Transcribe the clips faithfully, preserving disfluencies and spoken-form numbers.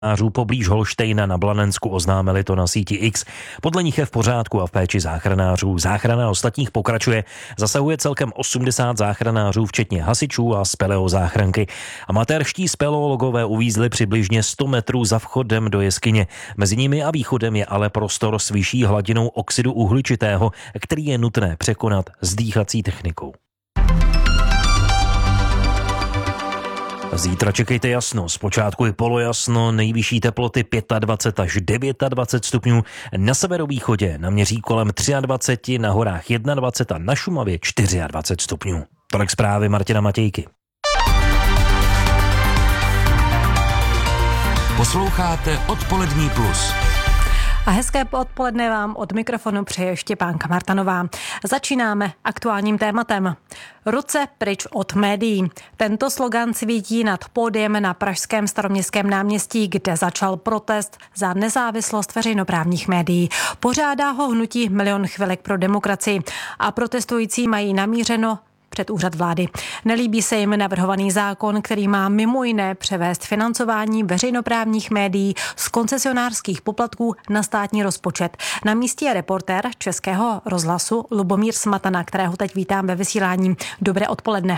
poblíž Holštejna na Blanensku oznámili to na síti X. Podle nich je v pořádku a v péči záchranářů. Záchrana ostatních pokračuje. Zasahuje celkem osmdesát záchranářů, včetně hasičů a speleozáchranky. Amatérští speleologové uvízli přibližně sto metrů za vchodem do jeskyně. Mezi nimi a východem je ale prostor s vyšší hladinou oxidu uhličitého, který je nutné překonat s dýchací technikou. Zítra čekejte jasno, zpočátku je polojasno, nejvyšší teploty dvacet pět až dvacet devět stupňů, na severovýchodě naměří kolem dvacet tři, na horách dvacet jedna a na Šumavě dvacet čtyři stupňů. Tolik zprávy Martina Matějky. Posloucháte Odpolední plus. A hezké odpoledne vám od mikrofonu přeje Štěpánka Martanová. Začínáme aktuálním tématem. Ruce pryč od médií. Tento slogan svítí nad pódiem na pražském Staroměstském náměstí, kde začal protest za nezávislost veřejnoprávních médií. Pořádá ho hnutí Milion chvilek pro demokracii a protestující mají namířeno před úřad vlády. Nelíbí se jim navrhovaný zákon, který má mimo jiné převést financování veřejnoprávních médií z koncesionářských poplatků na státní rozpočet. Na místě je reportér Českého rozhlasu Lubomír Smatana, kterého teď vítám ve vysílání. Dobré odpoledne.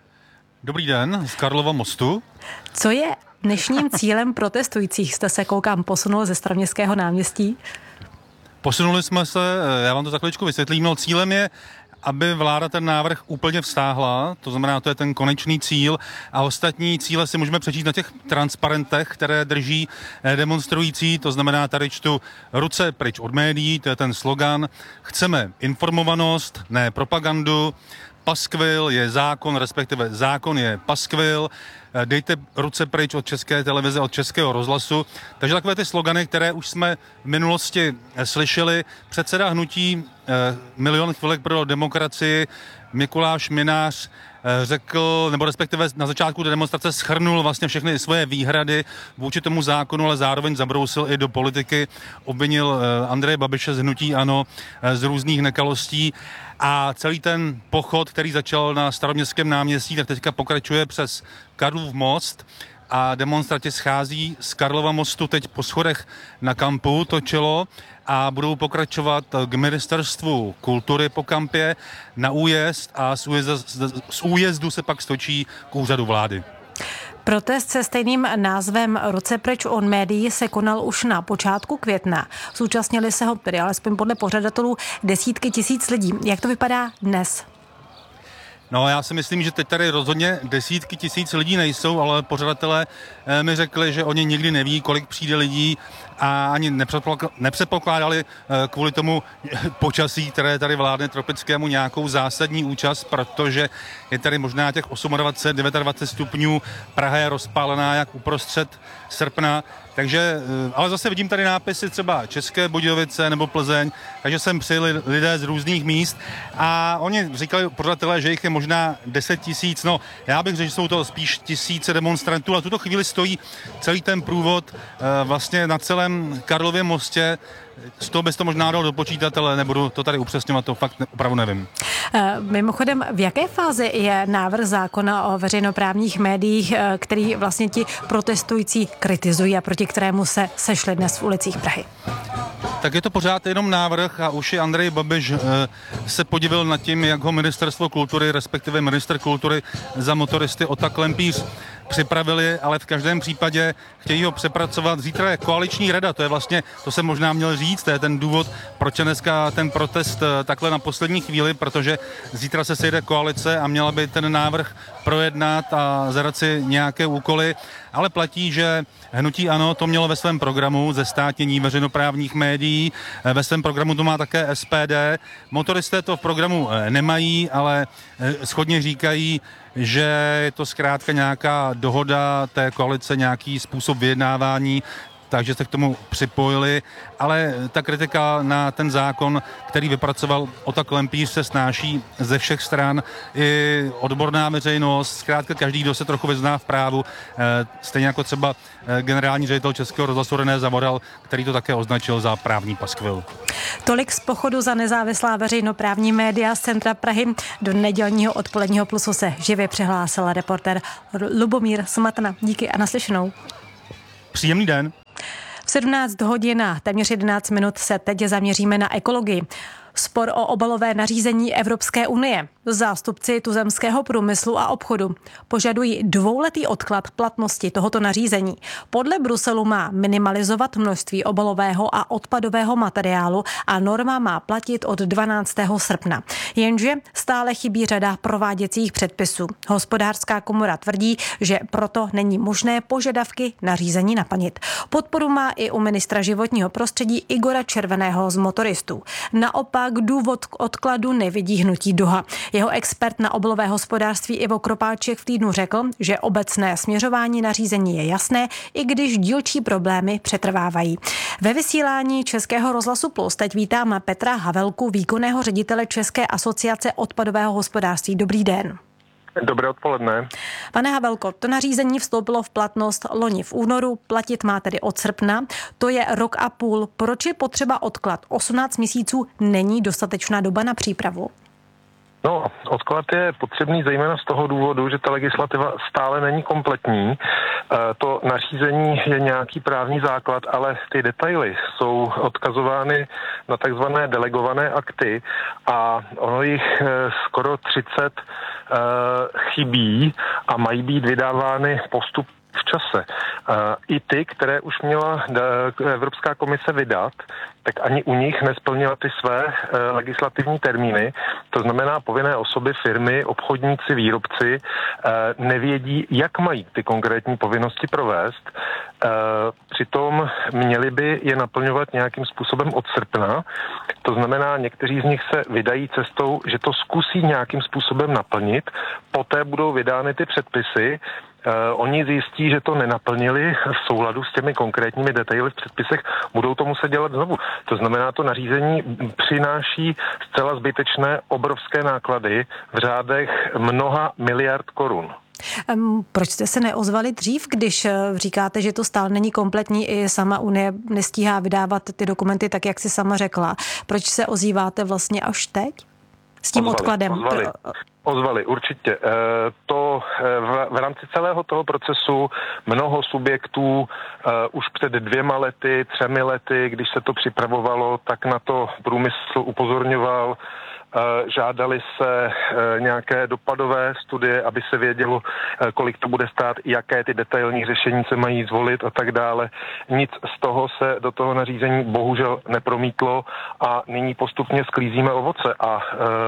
Dobrý den z Karlova mostu. Co je dnešním cílem protestujících? Jste se, koukám, posunul ze Staroměstského náměstí? Posunuli jsme se, já vám to za chviličku vysvětlím. No, cílem je, aby vláda ten návrh úplně vztáhla, to znamená, to je ten konečný cíl a ostatní cíle si můžeme přečíst na těch transparentech, které drží demonstrující, to znamená, tady čtu ruce pryč od médií, to je ten slogan, chceme informovanost, ne propagandu, paskvil je zákon, respektive zákon je paskvil, dejte ruce pryč od České televize, od Českého rozhlasu. Takže takové ty slogany, které už jsme v minulosti slyšeli. Předseda hnutí eh, Milion chvilek pro demokracii Mikuláš Minář eh, řekl, nebo respektive na začátku té demonstrace shrnul vlastně všechny svoje výhrady vůči tomu zákonu, ale zároveň zabrousil i do politiky, obvinil eh, Andreje Babiše z hnutí ANO eh, z různých nekalostí. A celý ten pochod, který začal na Staroměstském náměstí, tak teďka pokračuje přes Karlův most a demonstranti schází z Karlova mostu teď po schodech na kampu, to čelo, a budou pokračovat k ministerstvu kultury po kampě na újezd a z újezdu, z újezdu se pak stočí k úřadu vlády. Protest se stejným názvem Ruce pryč od médií se konal už na počátku května. Zúčastnili se ho, tedy alespoň podle pořadatelů, desítky tisíc lidí. Jak to vypadá dnes? No, já si myslím, že teď tady rozhodně desítky tisíc lidí nejsou, ale pořadatelé mi řekli, že oni nikdy neví, kolik přijde lidí a ani nepředpokládali kvůli tomu počasí, které tady vládne tropickému, nějakou zásadní účast, protože je tady možná těch dvacet osm, dvacet devět stupňů, Praha je rozpálená jak uprostřed srpna, takže, ale zase vidím tady nápisy třeba České Budějovice nebo Plzeň, takže sem přijeli lidé z různých míst a oni říkali pořadatelé, že jich je možná deset tisíc, no já bych řekl, že jsou to spíš tisíce demonstrantů a tuto chvíli stojí celý ten průvod vlastně na celém Karlově mostě. Z toho bys to možná dal dopočítat, ale nebudu to tady upřesňovat, to fakt ne, opravdu nevím. Mimochodem, v jaké fázi je návrh zákona o veřejnoprávních médiích, který vlastně ti protestující kritizují a proti kterému se sešli dnes v ulicích Prahy? Tak je to pořád jenom návrh a už i Andrej Babiš se podivil nad tím, jak ho ministerstvo kultury, respektive ministr kultury za motoristy Ota Klempíř připravili, ale v každém případě chtějí ho přepracovat. Zítra je koaliční rada, to je vlastně, to jsem možná měl říct, to je ten důvod, proč je dneska ten protest takhle na poslední chvíli, protože zítra se sejde koalice a měla by ten návrh projednat a zadat si nějaké úkoly, ale platí, že hnutí ANO to mělo ve svém programu zestátnění veřejnoprávních médií, ve svém programu to má také S P D, motoristé to v programu nemají, ale shodně říkají, že je to zkrátka nějaká dohoda té koalice, nějaký způsob vyjednávání, takže se k tomu připojili, ale ta kritika na ten zákon, který vypracoval Ota Klempíř, se snáší ze všech stran, i odborná veřejnost, zkrátka každý, kdo se trochu vyzná v právu, stejně jako třeba generální ředitel Českého rozhlasu René Zavoral, který to také označil za právní paskvil. Tolik z pochodu za nezávislá veřejnoprávní média z centra Prahy. Do nedělního odpoledního plusu se živě přihlásil reportér Lubomír Smatana. Díky a naslyšenou. Příjemný den. V sedmnáct hodin a téměř jedenáct minut se teď zaměříme na ekologii. Spor o obalové nařízení Evropské unie. Zástupci tuzemského průmyslu a obchodu požadují dvouletý odklad platnosti tohoto nařízení. Podle Bruselu má minimalizovat množství obalového a odpadového materiálu a norma má platit od dvanáctého srpna. Jenže stále chybí řada prováděcích předpisů. Hospodářská komora tvrdí, že proto není možné požadavky nařízení naplnit. Podporu má i u ministra životního prostředí Igora Červeného z motoristů. Naopak důvod k odkladu nevidí hnutí Doha. Jeho expert na obalové hospodářství Ivo Kropáček v týdnu řekl, že obecné směřování nařízení je jasné, i když dílčí problémy přetrvávají. Ve vysílání Českého rozhlasu Plus teď vítáme Petra Havelku, výkonného ředitele České asociace odpadového hospodářství. Dobrý den. Dobré odpoledne. Pane Havelko, to nařízení vstoupilo v platnost loni v únoru, platit má tedy od srpna. To je rok a půl. Proč je potřeba odklad? osmnáct měsíců není dostatečná doba na přípravu. No, odklad je potřebný zejména z toho důvodu, že ta legislativa stále není kompletní. To nařízení je nějaký právní základ, ale ty detaily jsou odkazovány na takzvané delegované akty a ono jich skoro třicet chybí a mají být vydávány postup v čase. I ty, které už měla Evropská komise vydat, tak ani u nich nesplnila ty své legislativní termíny. To znamená, povinné osoby, firmy, obchodníci, výrobci nevědí, jak mají ty konkrétní povinnosti provést. Přitom měli by je naplňovat nějakým způsobem od srpna. To znamená, někteří z nich se vydají cestou, že to zkusí nějakým způsobem naplnit, poté budou vydány ty předpisy. Uh, oni zjistí, že to nenaplnili v souladu s těmi konkrétními detaily v předpisech, budou to muset dělat znovu. To znamená, to nařízení přináší zcela zbytečné obrovské náklady v řádech mnoha miliard korun. Um, proč jste se neozvali dřív, když říkáte, že to stále není kompletní, i sama Unie nestíhá vydávat ty dokumenty tak, jak si sama řekla. Proč se ozýváte vlastně až teď s tím ozvali, odkladem? Ozvali. Ozvali, určitě. To v rámci celého toho procesu mnoho subjektů už před dvěma lety, třemi lety, když se to připravovalo, tak na to průmysl upozorňoval. Žádali se nějaké dopadové studie, aby se vědělo, kolik to bude stát, jaké ty detailní řešení se mají zvolit a tak dále. Nic z toho se do toho nařízení bohužel nepromítlo a nyní postupně sklízíme ovoce. A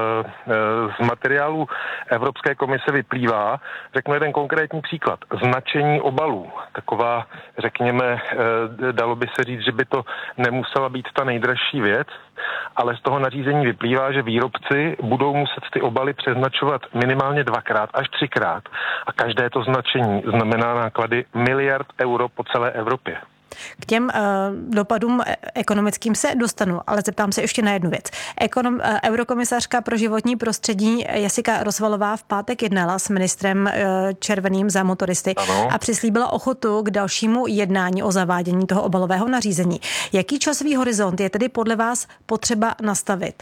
z materiálu Evropské komise vyplývá, řeknu jeden konkrétní příklad, značení obalů. Taková, řekněme, dalo by se říct, že by to nemusela být ta nejdražší věc, ale z toho nařízení vyplývá, že výrobci budou muset ty obaly přeznačovat minimálně dvakrát až třikrát a každé to značení znamená náklady miliard euro po celé Evropě. K těm uh, dopadům ekonomickým se dostanu, ale zeptám se ještě na jednu věc. Ekonom, uh, eurokomisařka pro životní prostředí Jessica Rosvalová v pátek jednala s ministrem uh, Červeným za motoristy ano. a přislíbila ochotu k dalšímu jednání o zavádění toho obalového nařízení. Jaký časový horizont je tedy podle vás potřeba nastavit?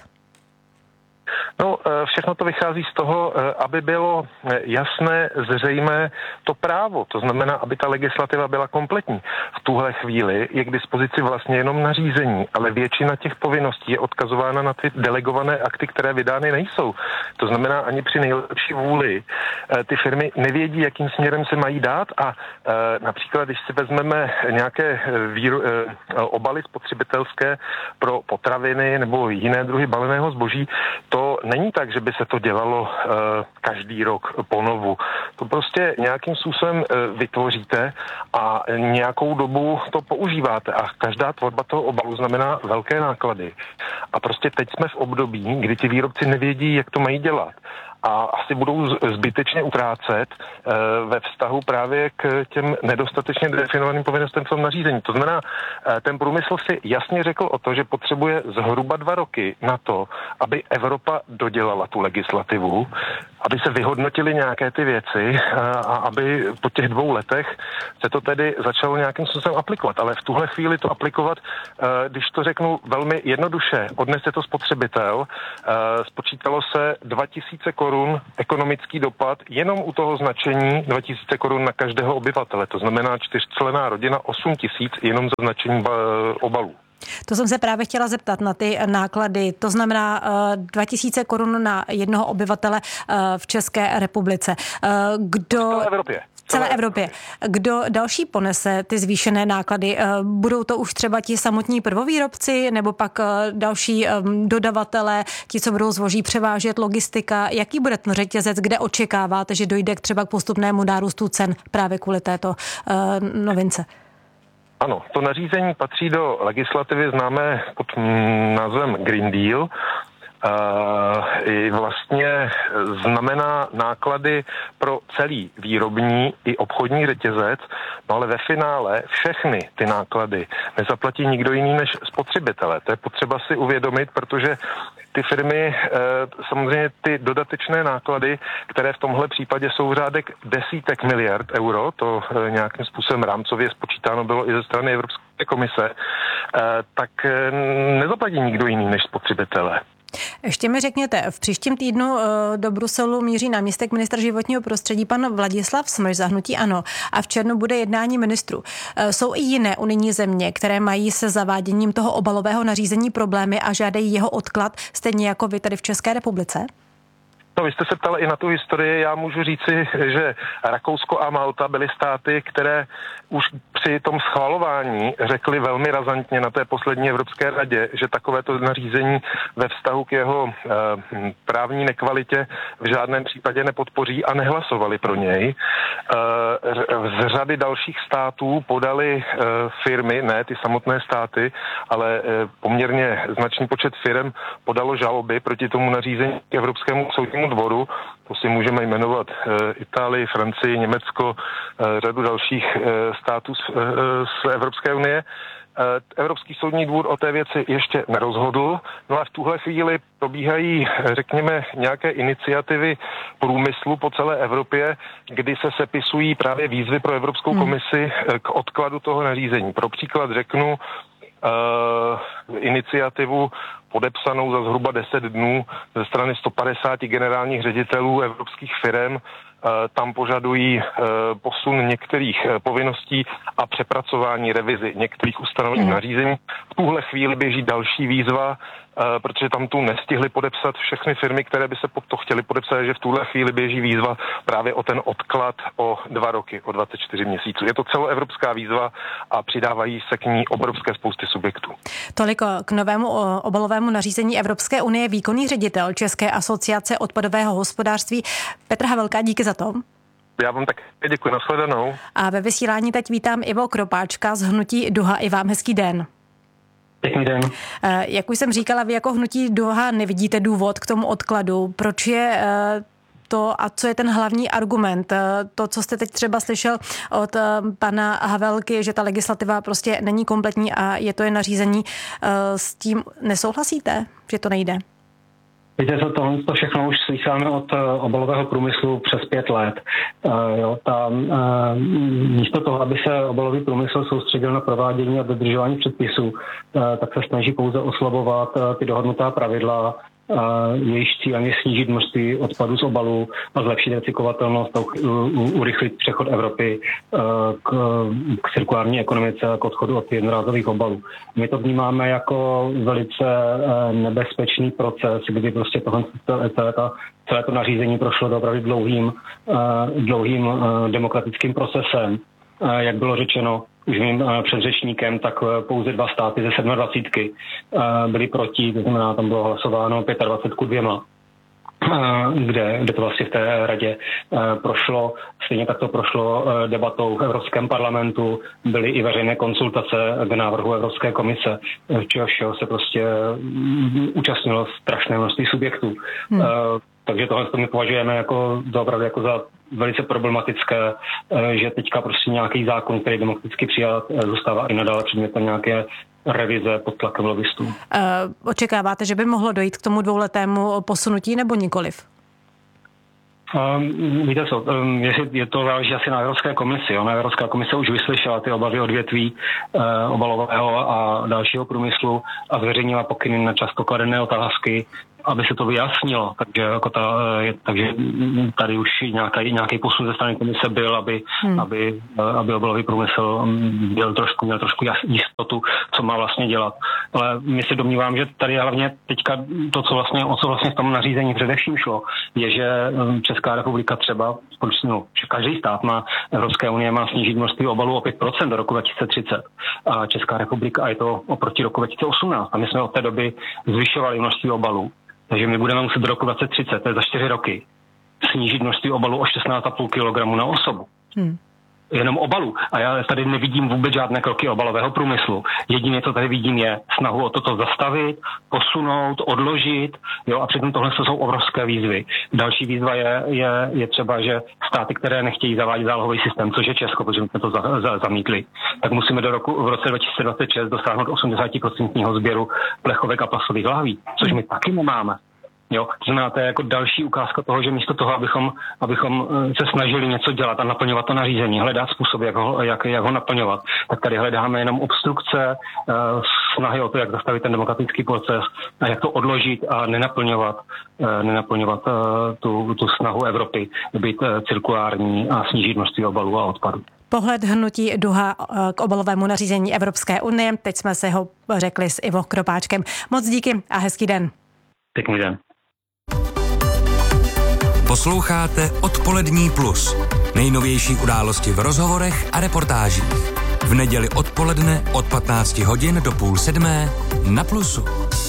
No, všechno to vychází z toho, aby bylo jasné, zřejmé to právo. To znamená, aby ta legislativa byla kompletní. V tuhle chvíli je k dispozici vlastně jenom nařízení, ale většina těch povinností je odkazována na ty delegované akty, které vydány nejsou. To znamená, ani při nejlepší vůli ty firmy nevědí, jakým směrem se mají dát a například, když si vezmeme nějaké výro- obaly spotřebitelské pro potraviny nebo jiné druhy baleného zboží, to není tak, že by se to dělalo uh, každý rok ponovu. To prostě nějakým způsobem uh, vytvoříte a nějakou dobu to používáte a každá tvorba toho obalu znamená velké náklady. A prostě teď jsme v období, kdy ti výrobci nevědí, jak to mají dělat. A asi budou zbytečně utrácet e, ve vztahu právě k těm nedostatečně definovaným povinnostem v tom nařízení. To znamená, e, ten průmysl si jasně řekl o to, že potřebuje zhruba dva roky na to, aby Evropa dodělala tu legislativu. aby se vyhodnotily nějaké ty věci a aby po těch dvou letech se to tedy začalo nějakým způsobem aplikovat. Ale v tuhle chvíli to aplikovat, když to řeknu velmi jednoduše, odnese to spotřebitel, spočítalo se dva tisíce korun ekonomický dopad jenom u toho značení dva tisíce korun na každého obyvatele. To znamená čtyřčlenná rodina osm tisíc jenom za značení obalů. To jsem se právě chtěla zeptat na ty náklady. To znamená dva tisíce korun na jednoho obyvatele v České republice. Kdo... V celé Evropě. V celé Evropě. Kdo další ponese ty zvýšené náklady? Budou to už třeba ti samotní prvovýrobci nebo pak další dodavatelé, ti, co budou zboží převážet, logistika? Jaký bude ten řetězec, kde očekáváte, že dojde třeba k postupnému nárůstu cen právě kvůli této novince? Ano, to nařízení patří do legislativy známé pod názvem Green Deal. I vlastně znamená náklady pro celý výrobní i obchodní řetězec, no ale ve finále všechny ty náklady nezaplatí nikdo jiný než spotřebitelé. To je potřeba si uvědomit, protože ty firmy, samozřejmě ty dodatečné náklady, které v tomhle případě jsou v řádek desítek miliard euro, to nějakým způsobem rámcově spočítáno bylo i ze strany Evropské komise, tak nezaplatí nikdo jiný než spotřebitelé. Ještě mi řekněte, v příštím týdnu do Bruselu míří náměstek ministra životního prostředí pan Vladislav Smrž za hnutí ANO a v červnu bude jednání ministrů. Jsou i jiné unijní země, které mají se zaváděním toho obalového nařízení problémy a žádají jeho odklad, stejně jako vy tady v České republice? No, vy jste se ptali i na tu historii. Já můžu říci, že Rakousko a Malta byly státy, které už při tom schvalování řekli velmi razantně na té poslední Evropské radě, že takovéto nařízení ve vztahu k jeho e, právní nekvalitě v žádném případě nepodpoří a nehlasovali pro něj. E, z řady dalších států podali e, firmy, ne ty samotné státy, ale e, poměrně značný počet firm podalo žaloby proti tomu nařízení k Evropskému soudnímu dvoru. To si můžeme jmenovat e, Itálii, Francii, Německo, e, řadu dalších e, států z, e, z Evropské unie. E, Evropský soudní dvůr o té věci ještě nerozhodl, no a v tuhle chvíli probíhají, řekněme, nějaké iniciativy průmyslu po celé Evropě, kdy se sepisují právě výzvy pro Evropskou hmm. komisi k odkladu toho nařízení. Pro příklad řeknu, Uh, iniciativu podepsanou za zhruba deset dnů ze strany sto padesáti generálních ředitelů evropských firem. Uh, tam požadují uh, posun některých uh, povinností a přepracování revizi některých ustanovení mm. nařízení. V tuhle chvíli běží další výzva, uh, protože tam tu nestihli podepsat všechny firmy, které by se pod to chtěly podepsat, že v tuhle chvíli běží výzva právě o ten odklad o dva roky, o dvacet čtyři měsíců. Je to celoevropská výzva a přidávají se k ní obrovské spousty subjektů. Toliko k novému obalovému nařízení Evropské unie výkonný ředitel České asociace odpadového hospodářství Petr Havelka. Díky za to. Já vám také děkuji, nashledanou. A ve vysílání teď vítám Ivo Kropáčka z hnutí Duha. I vám hezký den. Pěkný den. Jak už jsem říkala, vy jako hnutí Duha nevidíte důvod k tomu odkladu. Proč je to a co je ten hlavní argument? To, co jste teď třeba slyšel od pana Havelky, že ta legislativa prostě není kompletní a je to jen nařízení, s tím nesouhlasíte, že to nejde? Víte, co tohle to všechno už slyšíme od obalového průmyslu přes pět let. Uh, jo, ta, uh, místo toho, aby se obalový průmysl soustředil na provádění a dodržování předpisů, uh, tak se snaží pouze oslabovat uh, ty dohodnutá pravidla, uh, jejíž cílem je snížit množství odpadů z obalů a zlepšit recyklovatelnost a urychlit přechod Evropy uh, k, k cirkulární ekonomice a k odchodu od jednorázových obalů. My to vnímáme jako velice uh, nebezpečný proces, kdy prostě tohle, celé, ta, celé to nařízení prošlo opravdu dlouhým, uh, dlouhým uh, demokratickým procesem. Uh, jak bylo řečeno už mým uh, předřečníkem, tak uh, pouze dva státy ze sedmadvacítky uh, byly proti, to znamená, tam bylo hlasováno dvacet pět ku dvěma. Kde, kde to vlastně v té radě uh, prošlo. Stejně tak to prošlo uh, debatou v Evropském parlamentu. Byly i veřejné konsultace k návrhu Evropské komise, čehož se prostě um, účastnilo strašné množství subjektů. Hmm. Uh, takže tohle my považujeme jako, opravdu jako za velice problematické, uh, že teďka prostě nějaký zákon, který demokraticky přijat, uh, zůstává i nadále předmětem nějaké revize pod tlakem lobbystů. Uh, očekáváte, že by mohlo dojít k tomu dvouletému posunutí nebo nikoliv? Um, víte co, um, je, je to záleží asi na Evropské komisi. Ona Evropská komise už vyslyšela ty obavy odvětví uh, obalového a dalšího průmyslu a zveřejnila pokyny na často kladené otázky, aby se to vyjasnilo. Takže, jako ta, takže tady už nějaký, nějaký posun ze strany komise byl, aby, hmm. aby, aby obalový průmysl byl trošku, měl trošku jistotu, co má vlastně dělat. Ale my se domnívám, že tady hlavně teďka to, co vlastně, o co vlastně v tom nařízení především šlo, je, že Česká republika třeba, no, že každý stát má, Evropské unie má snížit množství obalů o pět procent do roku dva tisíce třicet. A Česká republika, a je to oproti roku dva tisíce osmnáct. A my jsme od té doby zvyšovali množství obalů. Takže my budeme muset do roku dvacet třicet, to je za čtyři roky, snížit množství obalů o šestnáct celá pět kilogramu na osobu. Hmm. Jenom obalů. A já tady nevidím vůbec žádné kroky obalového průmyslu. Jediné, co tady vidím, je snahu o toto zastavit, posunout, odložit. Jo, a přitom tohle jsou obrovské výzvy. Další výzva je, je, je třeba, že státy, které nechtějí zavádět zálohový systém, což je Česko, protože jsme to za, za, zamítli, tak musíme do roku, v roce dva tisíce dvacet šest dosáhnout osmdesát procent sběru plechovek a plastových lahví, což my taky nemáme. Jo, to znamená, to je jako další ukázka toho, že místo toho, abychom, abychom se snažili něco dělat a naplňovat to nařízení, hledat způsoby, jak ho, jak, jak ho naplňovat, tak tady hledáme jenom obstrukce, snahy o to, jak zastavit ten demokratický proces a jak to odložit a nenaplňovat, nenaplňovat tu, tu snahu Evropy být cirkulární a snížit množství obalů a odpadů. Pohled hnutí Duha k obalovému nařízení Evropské unie. Teď jsme si ho řekli s Ivo Kropáčkem. Moc díky a hezký den. Pěkný den. Posloucháte Odpolední plus. Nejnovější události v rozhovorech a reportážích. V neděli odpoledne od patnácti hodin do půl sedmé na Plusu.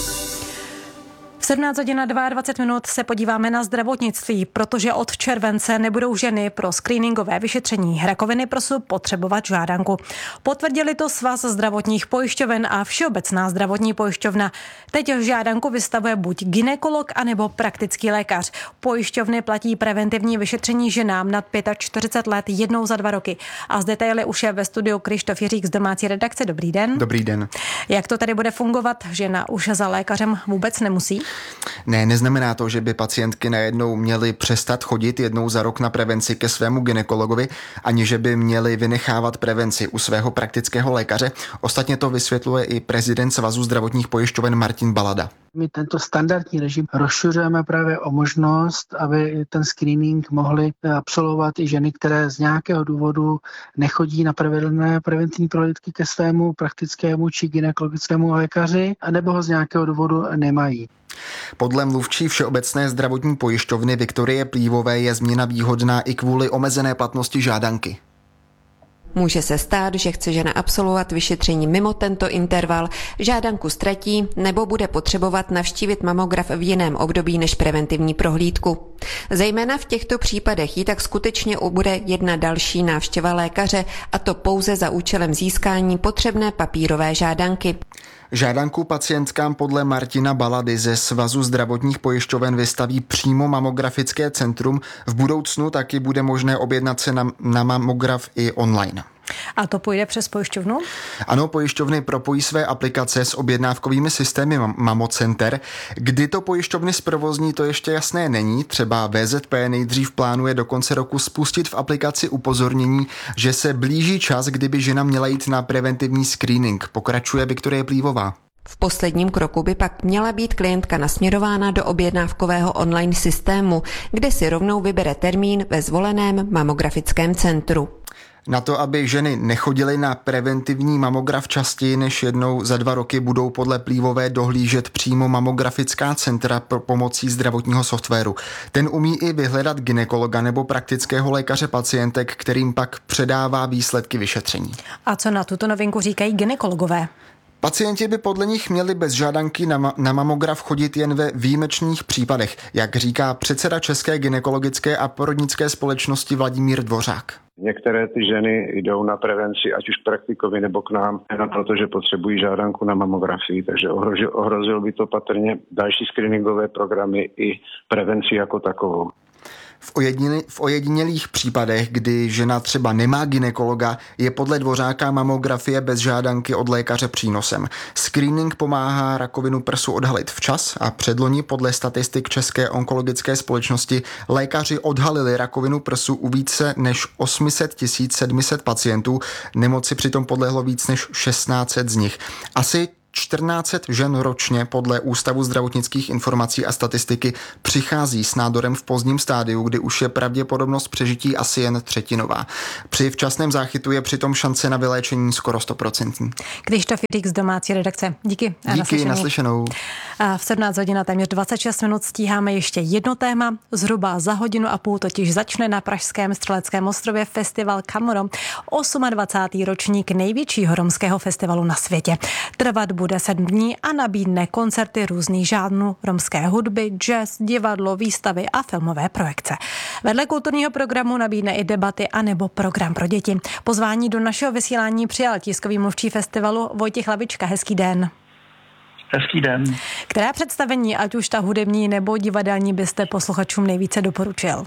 V sedmnáct hodin a dvacet dva minut se podíváme na zdravotnictví, protože od července nebudou ženy pro screeningové vyšetření rakoviny prsu potřebovat žádanku. Potvrdili to Svaz zdravotních pojišťoven a Všeobecná zdravotní pojišťovna. Teď žádanku vystavuje buď gynekolog, anebo praktický lékař. Pojišťovny platí preventivní vyšetření ženám nad čtyřicet pět let jednou za dva roky. A z detaily už je ve studiu Krištof Jiřík z domácí redakce. Dobrý den. Dobrý den. Jak to tady bude fungovat? Žena už za lékařem vůbec nemusí? Ne, neznamená to, že by pacientky najednou měly přestat chodit jednou za rok na prevenci ke svému gynekologovi, ani že by měly vynechávat prevenci u svého praktického lékaře. Ostatně to vysvětluje i prezident Svazu zdravotních pojišťoven Martin Balada. My tento standardní režim rozšiřujeme právě o možnost, aby ten screening mohly absolvovat i ženy, které z nějakého důvodu nechodí na pravidelné preventivní prohlídky ke svému praktickému či gynekologickému lékaři, anebo ho z nějakého důvodu nemají. Podle mluvčí Všeobecné zdravotní pojišťovny Viktorie Plívové je změna výhodná i kvůli omezené platnosti žádanky. Může se stát, že chce žena absolvovat vyšetření mimo tento interval, žádanku ztratí nebo bude potřebovat navštívit mamograf v jiném období než preventivní prohlídku. Zejména v těchto případech jí tak skutečně bude jedna další návštěva lékaře, a to pouze za účelem získání potřebné papírové žádanky. Žádanku pacientkám podle Martina Balady ze Svazu zdravotních pojišťoven vystaví přímo mamografické centrum. V budoucnu taky bude možné objednat se na, na mamograf i online. A to půjde přes pojišťovnu? Ano, pojišťovny propojí své aplikace s objednávkovými systémy Mamocenter. Kdy to pojišťovny zprovozní, to ještě jasné není. Třeba V Z P nejdřív plánuje do konce roku spustit v aplikaci upozornění, že se blíží čas, kdyby žena měla jít na preventivní screening. Pokračuje Viktorie Plívová. V posledním kroku by pak měla být klientka nasměrována do objednávkového online systému, kde si rovnou vybere termín ve zvoleném mamografickém centru. Na to, aby ženy nechodily na preventivní mamograf častěji než jednou za dva roky, budou podle Plívové dohlížet přímo mamografická centra pro pomocí zdravotního softwaru. Ten umí i vyhledat gynekologa nebo praktického lékaře pacientek, kterým pak předává výsledky vyšetření. A co na tuto novinku říkají gynekologové? Pacienti by podle nich měli bez žádanky na, ma- na mamograf chodit jen ve výjimečných případech, jak říká předseda České gynekologické a porodnické společnosti Vladimír Dvořák. Některé ty ženy jdou na prevenci, ať už praktikovi nebo k nám, jenom protože potřebují žádanku na mamografii, takže ohrozil, ohrozil by to patrně další screeningové programy i prevenci jako takovou. V, ojedinělých, v ojedinělých případech, kdy žena třeba nemá gynekologa, je podle Dvořáka mamografie bez žádanky od lékaře přínosem. Screening pomáhá rakovinu prsu odhalit včas a předloni podle statistik České onkologické společnosti lékaři odhalili rakovinu prsu u více než osm set tisíc sedm set pacientů, nemoci přitom podlehlo víc než šestnáct set z nich. Asi čtrnáct set žen ročně podle Ústavu zdravotnických informací a statistiky přichází s nádorem v pozdním stádiu, kdy už je pravděpodobnost přežití asi jen třetinová. Při včasném záchytu je přitom šance na vyléčení skoro sto procent. Krištof Jiřík z domácí redakce. Díky. A Díky, naslyšenou. naslyšenou. A v sedmnáct hodin a téměř dvacet šest minut stíháme ještě jedno téma. Zhruba za hodinu a půl totiž začne na pražském Střeleckém ostrově festival Camoro, dvacátý osmý ročník největšího romského festivalu na světě. Trvat bude bude sedm dní a nabídne koncerty různých žánrů, romské hudby, jazz, divadlo, výstavy a filmové projekce. Vedle kulturního programu nabídne i debaty a nebo program pro děti. Pozvání do našeho vysílání přijal tiskový mluvčí festivalu Vojtěch Lavička. Hezký den. Hezký den. Která představení, ať už ta hudební nebo divadelní, byste posluchačům nejvíce doporučil?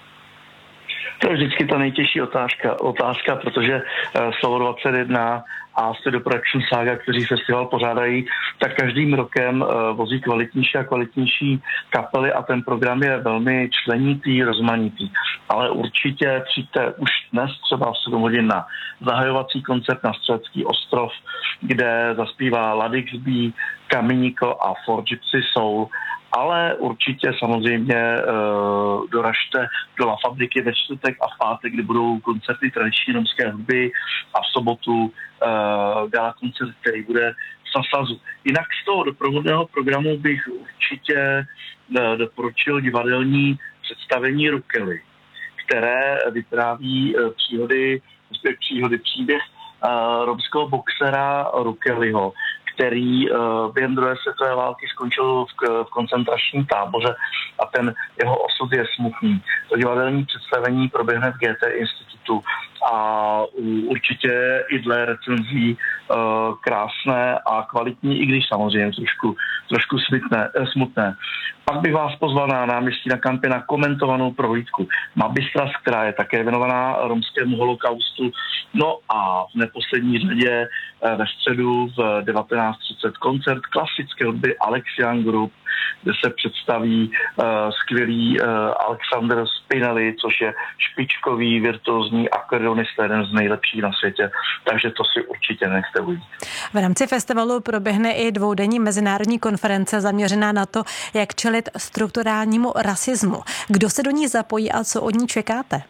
To je vždycky ta nejtěžší otázka, otázka protože Slovo dvacet jedna a Studio Production Saga, kteří festival pořádají, tak každým rokem vozí kvalitnější a kvalitnější kapely a ten program je velmi členitý, rozmanitý. Ale určitě přijďte už dnes třeba v sedm hodin na zahajovací koncert na Střelecký ostrov, kde zaspívá Ladix B, Kamíniko a For Gypsy Soul. Ale určitě samozřejmě e, doražte do La Fabriky ve čtvrtek a v pátek, kdy budou koncerty tradiční romské hudby a v sobotu e, gala koncert, který bude v Sasazu. Jinak z toho doprovodného programu bych určitě e, doporučil divadelní představení Rukely, které vypráví e, příhody, příhody příběh e, romského boxera Rukelyho, který uh, během druhé světové války skončil v, v koncentračním táboře a ten jeho osud je smutný. To divadelní představení proběhne v G T institutu a uh, určitě i dle recenzí uh, krásné a kvalitní, i když samozřejmě trošku, trošku smutné, eh, smutné. Pak bych vás pozval na náměstí na Kampě na komentovanou prohlídku Mabistras, která je také věnovaná romskému holokaustu. No a v neposlední řadě eh, ve středu v devatenáct třicet koncert klasické hudby Alexian Group, kde se představí uh, skvělý uh, Alexander Spinelli, což je špičkový virtuózní akordeonista, jeden z nejlepších na světě, takže to si určitě nechte ujít. V rámci festivalu proběhne i dvoudenní mezinárodní konference zaměřená na to, jak čelit strukturálnímu rasismu. Kdo se do ní zapojí a co od ní čekáte?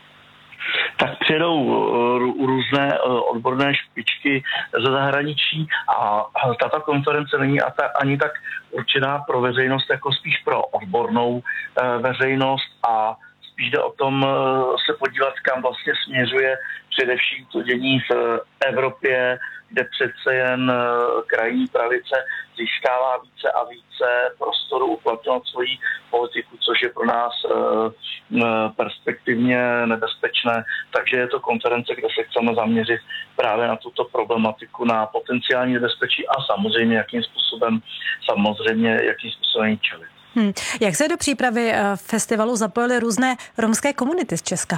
Tak přijedou uh, různé uh, odborné špičky ze zahraničí a tato konference není a ta, ani tak určená pro veřejnost, jako spíš pro odbornou uh, veřejnost a spíš jde o tom uh, se podívat, kam vlastně směřuje především to dění v Evropě, kde přece jen krajní pravice získává více a více prostoru uplatňovat svoji politiku, což je pro nás perspektivně nebezpečné. Takže je to konference, kde se chceme zaměřit právě na tuto problematiku, na potenciální nebezpečí a samozřejmě jakým způsobem, samozřejmě jakým způsobem čelit. Hmm. Jak se do přípravy festivalu zapojily různé romské komunity z Česka?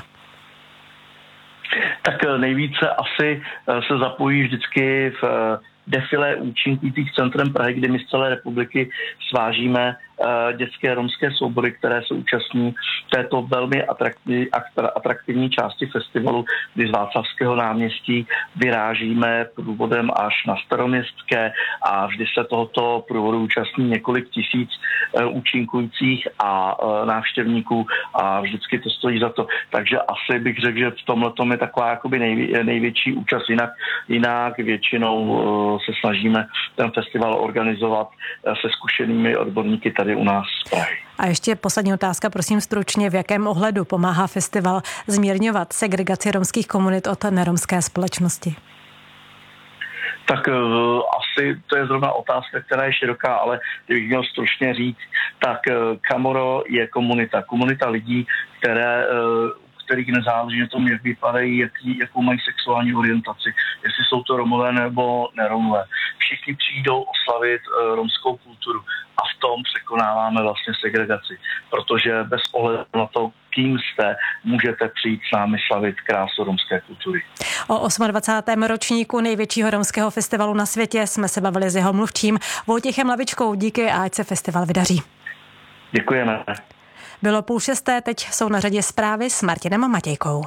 Tak nejvíce asi se zapojí vždycky v defilé účinkujících centrem Prahy, kdy my z celé republiky svážíme dětské romské soubory, které se účastní této velmi atraktivní, atraktivní části festivalu, kdy z Václavského náměstí vyrážíme průvodem až na Staroměstské a vždy se tohoto průvodu účastní několik tisíc účinkujících a návštěvníků a vždycky to stojí za to. Takže asi bych řekl, že v tomhletom je taková jakoby nejvě, největší účast. Jinak, jinak většinou se snažíme ten festival organizovat se zkušenými odborníky tady u nás v Prahy. A ještě poslední otázka, prosím stručně, v jakém ohledu pomáhá festival zmírňovat segregaci romských komunit od neromské společnosti? Tak uh, asi to je zrovna otázka, která je široká, ale kdybych měl stručně říct, tak uh, Camoro je komunita. Komunita lidí, které uh, kterých nezáleží na tom, jak vypadají, jaký, jakou mají sexuální orientaci, jestli jsou to Romové nebo neromové. Všichni přijdou oslavit uh, romskou kulturu a v tom překonáváme vlastně segregaci, protože bez ohledu na to, kým jste, můžete přijít s námi slavit krásu romské kultury. O dvacátém osmém ročníku největšího romského festivalu na světě jsme se bavili s jeho mluvčím Vojtěchem Lavičkou. Díky a ať se festival vydaří. Děkujeme. Bylo půl šesté, teď jsou na řadě zprávy s Martinem Matějkou.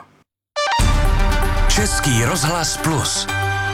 Český rozhlas Plus.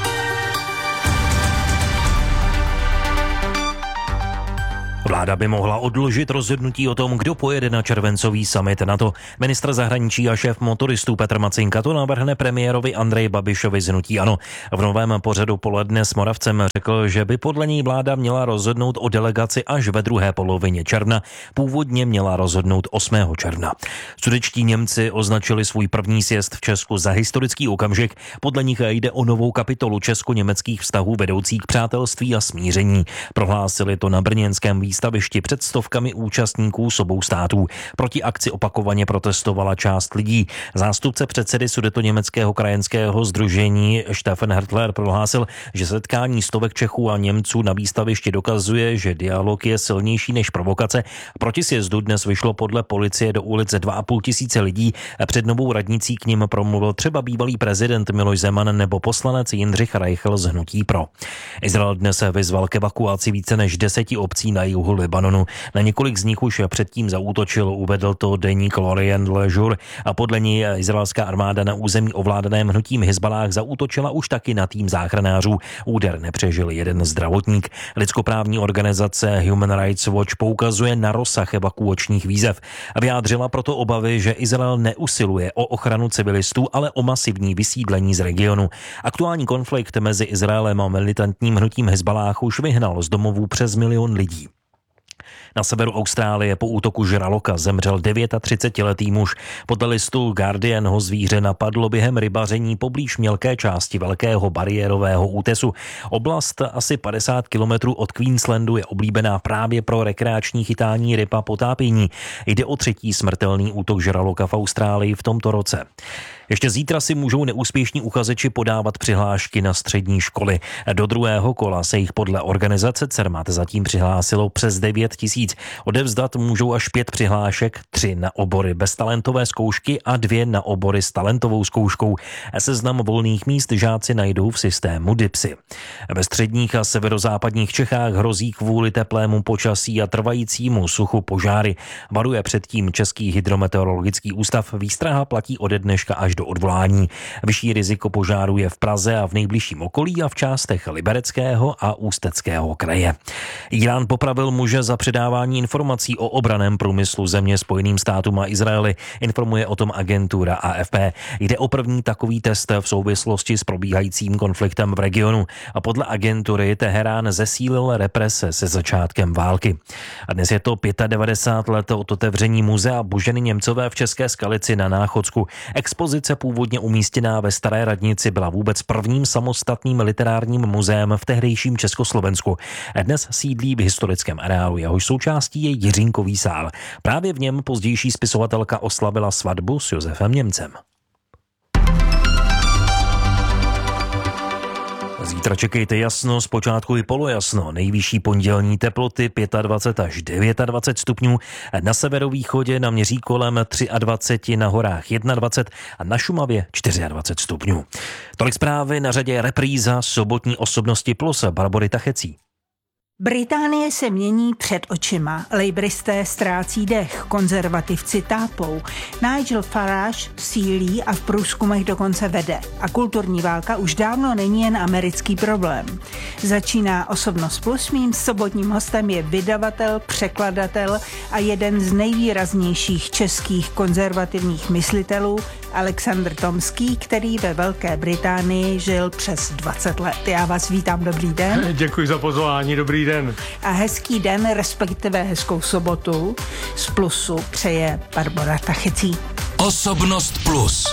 Vláda by mohla odložit rozhodnutí o tom, kdo pojede na červencový summit NATO. Ministr zahraničí a šéf motoristů Petr Macinka to navrhne premiérovi Andreji Babišovi z hnutí ANO. V novém pořadu Poledne s Moravcem řekl, že by podle něj vláda měla rozhodnout o delegaci až ve druhé polovině června. Původně měla rozhodnout osmého června. Sudetští Němci označili svůj první sjezd v Česku za historický okamžik. Podle nich jde o novou kapitolu česko-německých vztahů vedoucí k přátelství a smíření. Prohlásili to na brněnském výstavišti před stovkami účastníků z obou států. Proti akci opakovaně protestovala část lidí. Zástupce předsedy sudetoněmeckého krajenského sdružení Stefan Hertler prohlásil, že setkání stovek Čechů a Němců na výstavišti dokazuje, že dialog je silnější než provokace. Proti sjezdu dnes vyšlo podle policie do ulice dva a půl tisíce lidí. Před novou radnicí k nim promluvil třeba bývalý prezident Miloš Zeman nebo poslanec Jindřich Reichl z hnutí Pro. Izrael dnes vyzval k evakuaci více než deseti obcí na jihu Libanonu. Na několik z nich už předtím zaútočil, uvedl to deník L'Orient Le Jour a podle něj izraelská armáda na území ovládaném hnutím Hizbalách zaútočila už taky na tým záchranářů. Úder nepřežil jeden zdravotník. Lidskoprávní organizace Human Rights Watch poukazuje na rozsah evakuačních výzev a vyjádřila proto obavy, že Izrael neusiluje o ochranu civilistů, ale o masivní vysídlení z regionu. Aktuální konflikt mezi Izraelem a militantním hnutím Hizbalách už vyhnal z domovů přes milion lidí. Na severu Austrálie po útoku žraloka zemřel třicetidevětiletý muž. Podle listu Guardian ho zvíře napadlo během rybaření poblíž mělké části velkého bariérového útesu. Oblast asi padesát kilometrů od Queenslandu je oblíbená právě pro rekreační chytání ryb a potápění. Jde o třetí smrtelný útok žraloka v Austrálii v tomto roce. Ještě zítra si můžou neúspěšní uchazeči podávat přihlášky na střední školy. Do druhého kola se jich podle organizace Cermat zatím přihlásilo přes devět tisíc. Odevzdat můžou až pět přihlášek, tři na obory bez talentové zkoušky a dvě na obory s talentovou zkouškou. Seznam volných míst žáci najdou v systému DIPSy. Ve středních a severozápadních Čechách hrozí kvůli teplému počasí a trvajícímu suchu požáry. Varuje předtím Český hydrometeorologický ústav. Výstraha platí ode dneška až do odvolání. Vyšší riziko požáru je v Praze a v nejbližším okolí a v částech Libereckého a Ústeckého kraje. Irán popravil muže za předávání informací o obraném průmyslu země Spojeným státům a Izraeli, informuje o tom agentura A F P. Jde o první takový test v souvislosti s probíhajícím konfliktem v regionu a podle agentury Teherán zesílil represe se začátkem války. A dnes je to devadesát pět let od otevření muzea Boženy Němcové v České Skalici na Náchodsku. Expozice původně umístěná ve Staré radnici byla vůbec prvním samostatným literárním muzeem v tehdejším Československu. Dnes sídlí v historickém areálu, jehož součástí je Jiřínkový sál. Právě v něm pozdější spisovatelka oslavila svatbu s Josefem Němcem. Zítra čekejte jasno, zpočátku i polojasno. Nejvyšší pondělní teploty dvacet pět až dvacet devět stupňů. Na severovýchodě naměří kolem dvacet tři, na horách dvacet jedna a na Šumavě dvacet čtyři stupňů. Tolik zprávy, na řadě repríza sobotní Osobnosti plus Barbory Tachecí. Británie se mění před očima, lejbristé ztrácí dech, konzervativci tápou, Nigel Farage sílí a v průzkumech dokonce vede. A kulturní válka už dávno není jen americký problém. Začíná Osobnost plus, mým sobotním hostem je vydavatel, překladatel a jeden z nejvýraznějších českých konzervativních myslitelů Alexandr Tomský, který ve Velké Británii žil přes dvacet let. Já vás vítám, dobrý den. Děkuji za pozvání, dobrý den. A hezký den, respektive hezkou sobotu z Plusu přeje Barbora Tachecí. Osobnost plus.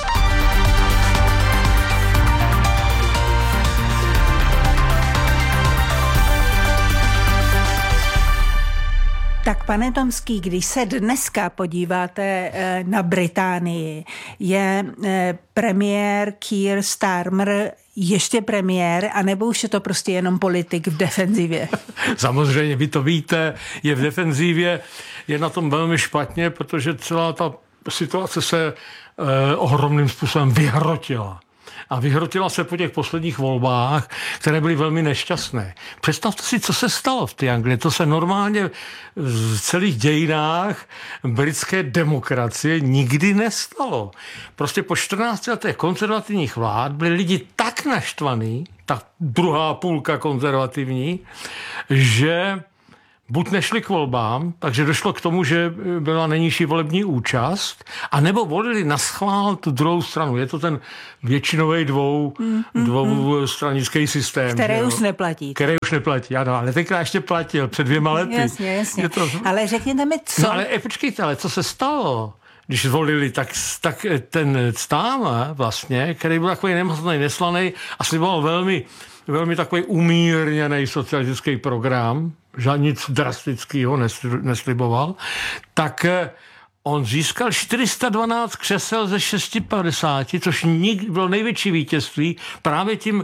Tak pane Tomský, když se dneska podíváte na Británii, je premiér Keir Starmer ještě premiér, anebo už je to prostě jenom politik v defenzivě? Samozřejmě, vy to víte, je v defenzivě, je na tom velmi špatně, protože celá ta situace se eh, ohromným způsobem vyhrotila. A vyhrotila se po těch posledních volbách, které byly velmi nešťastné. Představte si, co se stalo v té Anglii. To se normálně v celých dějinách britské demokracie nikdy nestalo. Prostě po čtrnácti letech konzervativních vlád byli lidi tak naštvaný, ta druhá půlka konzervativní, že buď nešli k volbám, takže došlo k tomu, že byla nejnižší volební účast, anebo volili na schvál tu druhou stranu. Je to ten většinový dvou, mm, mm, dvou stranický systém. Které už neplatí. Které už neplatí, ano, ale tenkrát ještě platil před dvěma lety. Jasně, jasně. Je to... Ale řekněte mi, co... No ale e, počkejte, ale co se stalo? Když zvolili, tak, tak ten Starmer vlastně, který byl takový nemocný, neslaný a sliboval velmi, velmi takový umírněný socialistický program, že nic drastického nesliboval, tak on získal čtyři sta dvanáct křesel ze šest set padesáti, což bylo největší vítězství právě tím,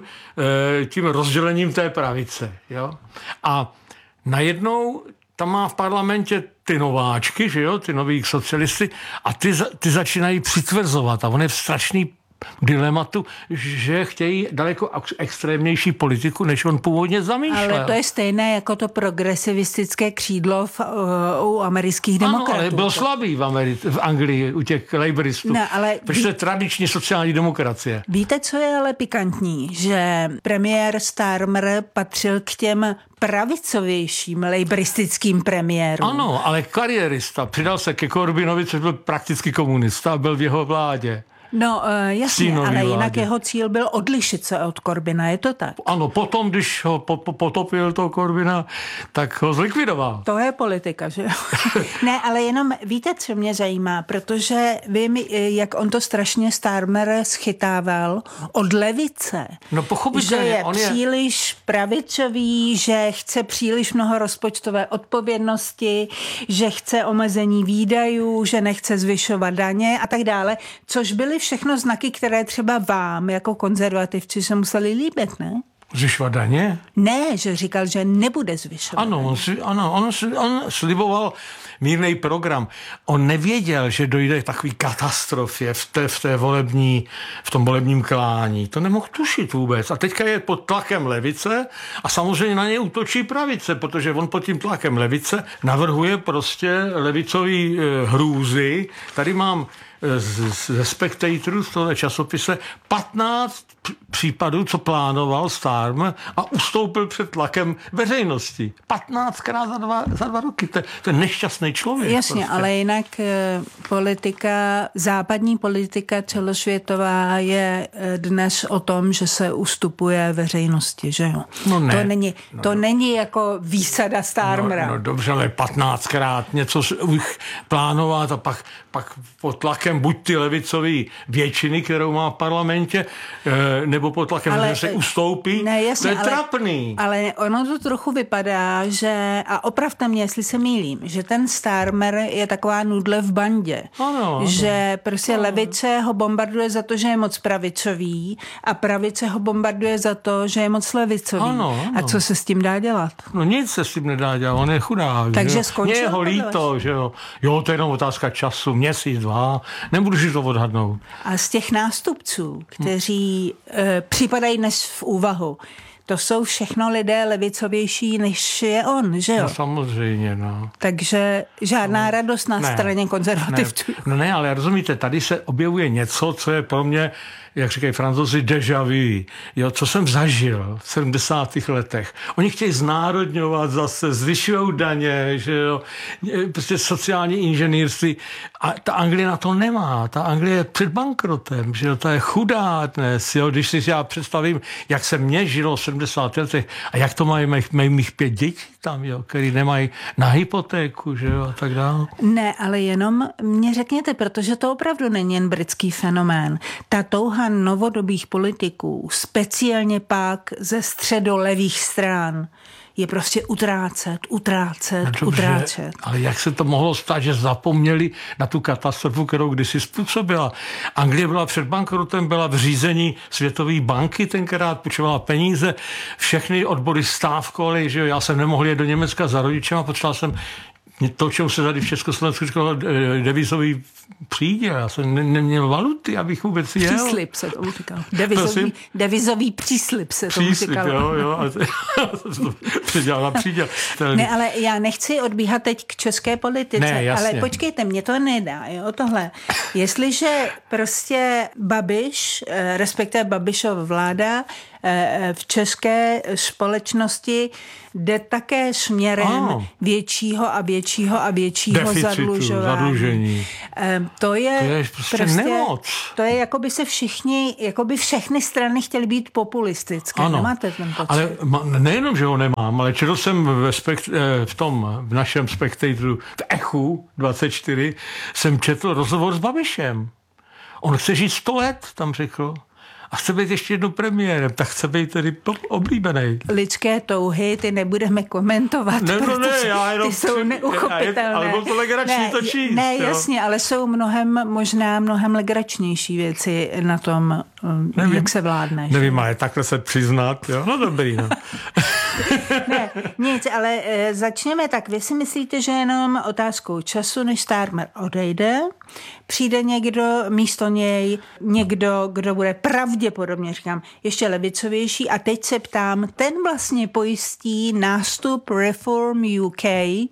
tím rozdělením té pravice. Jo? A najednou tam má v parlamentě ty nováčky, že jo, ty nový socialisty, a ty, ty začínají přitvrzovat a on je v strašný dilematu, že chtějí daleko extrémnější politiku, než on původně zamýšlel. Ale to je stejné jako to progresivistické křídlo v, uh, u amerických demokratů. Ano, ale byl slabý v, Ameri- v Anglii u těch laboristů. No, ale protože to je tradiční sociální demokracie. Víte, co je ale pikantní? Že premiér Starmer patřil k těm pravicovějším laboristickým premiérům. Ano, ale kariérista. Přidal se ke Corbynovi, což byl prakticky komunista a byl v jeho vládě. No jasně, Sínový ale jinak vládě. Jeho cíl byl odlišit se od Corbyna, je to tak? Ano, potom, když ho po, po, potopil toho Corbyna, tak ho zlikvidoval. To je politika, že jo? Ne, ale jenom víte, co mě zajímá, protože vím, jak on to strašně Starmer schytával od levice. No pochopitelně. Že je on je příliš pravicový, že chce příliš mnoho rozpočtové odpovědnosti, že chce omezení výdajů, že nechce zvyšovat daně a tak dále, což byly všechno znaky, které třeba vám jako konzervativci se museli líbit, ne? Zvyšovat daně? Ne, že říkal, že nebude zvyšovat. Ano, on, si, ano on, on sliboval mírný program. On nevěděl, že dojde k takové katastrofě v té, v té volební, v tom volebním klání. To nemohl tušit vůbec. A teďka je pod tlakem levice a samozřejmě na něj útočí pravice, protože on pod tím tlakem levice navrhuje prostě levicový e, hrůzy. Tady mám ze Spectatoru, z toho časopise, patnáct případů, co plánoval Starmer a ustoupil před tlakem veřejnosti. patnáctkrát za dva, za dva roky. To je, to je nešťastný člověk. Jasně, prostě. Ale jinak politika, západní politika celosvětová je dnes o tom, že se ustupuje veřejnosti, že jo? No ne. To není, no, to není jako výsada Starmera. No, no dobře, ale patnáctkrát něco plánovat a pak, pak pod tlakem buď ty levicové většiny, kterou má v parlamentě, nebo pod tlakem, ale, že se ustoupí. Ne, jasně, to je ale, trapný. Ale ono to trochu vypadá, že, a opravte mě, jestli se mýlím, že ten Starmer je taková nudle v bandě. Ano, že ano. prostě ano. Levice ho bombarduje za to, že je moc pravicový a pravice ho bombarduje za to, že je moc levicový. Ano, ano. A co se s tím dá dělat? No nic se s tím nedá dělat, on je chudák. Takže skončil. Mně je ho líto, že jo. Jo, to je jenom otázka času, měsíc, dva, nebudu si to odhadnout. A z těch nástupců, kteří hm. e, připadají dnes v úvahu, to jsou všechno lidé levicovější, než je on, že jo? No samozřejmě, no. Takže žádná no. radost na ne, straně konzervativců. Ne. No ne, ale rozumíte, tady se objevuje něco, co je pro mě, jak říkají Francouzi, déjà vu, jo, co jsem zažil v sedmdesátých letech. Oni chtějí znárodňovat zase, zvyšují daně, že jo, prostě sociální inženýrství. A ta Anglie na to nemá. Ta Anglie je před bankrotem, že jo, ta je chudá dnes, jo. Když si já představím, jak se mně žilo v sedmdesátých letech a jak to mají, mají mých pět dětí tam, jo, který nemají na hypotéku, že jo, a tak dále. Ne, ale jenom mě řekněte, protože to opravdu není jen britský fenomén. Ta touha novodobých politiků, speciálně pak ze středolevých stran, je prostě utrácet, utrácet, no dobře, utrácet. Ale jak se to mohlo stát, že zapomněli na tu katastrofu, kterou kdysi způsobila? Anglie byla před bankrotem, byla v řízení Světové banky, tenkrát půjčovala peníze, všechny odbory stávkovaly, že jo, já jsem nemohl jít do Německa za rodičem a potřeboval jsem to, čemu se tady v Československu říkalo devizový příděl. Já jsem ne, neměl valuty, abych vůbec jel. Příslib se tomu říkalo. Devizový, devizový příslib se tomu příslib, říkalo. jo, jo. Předělal na příděl. Ne, ale já nechci odbíhat teď k české politice, ne, ale počkejte, mě to nedá, jo, tohle. Jestliže prostě Babiš, respektive Babišova vláda v české společnosti jde také směrem ano. většího a většího a většího deficitu, zadlužování. zadlužení. To je, to je prostě, prostě nemoc. To je, jako by se všichni, jako by všechny strany chtěly být populistické. Ano, nemáte ten pocit? Ale nejenom, že ho nemám, ale četl jsem ve spekt, v tom, v našem Spectatoru, v Echu dvacet čtyři, jsem četl rozhovor s Babišem. On chce žít sto let, tam řekl. A chce být ještě jednou premiérem, tak chce být tedy oblíbený. Lidské touhy, ty nebudeme komentovat, ne, no, ne, já jenom ty jsou neuchopitelné. Ale bylo to legrační ne, to číst. Ne, jo. jasně, ale jsou mnohem, možná mnohem legračnější věci na tom, nevím, jak se vládneš. Nevím, ale takhle se přiznat, jo, no dobrý, no. Ne, nic, ale e, začněme tak. Vy si myslíte, že jenom otázkou času, než Starmer odejde, přijde někdo místo něj, někdo, kdo bude pravděpodobně, říkám, ještě levicovější a teď se ptám, ten vlastně pojistí nástup Reform U K e,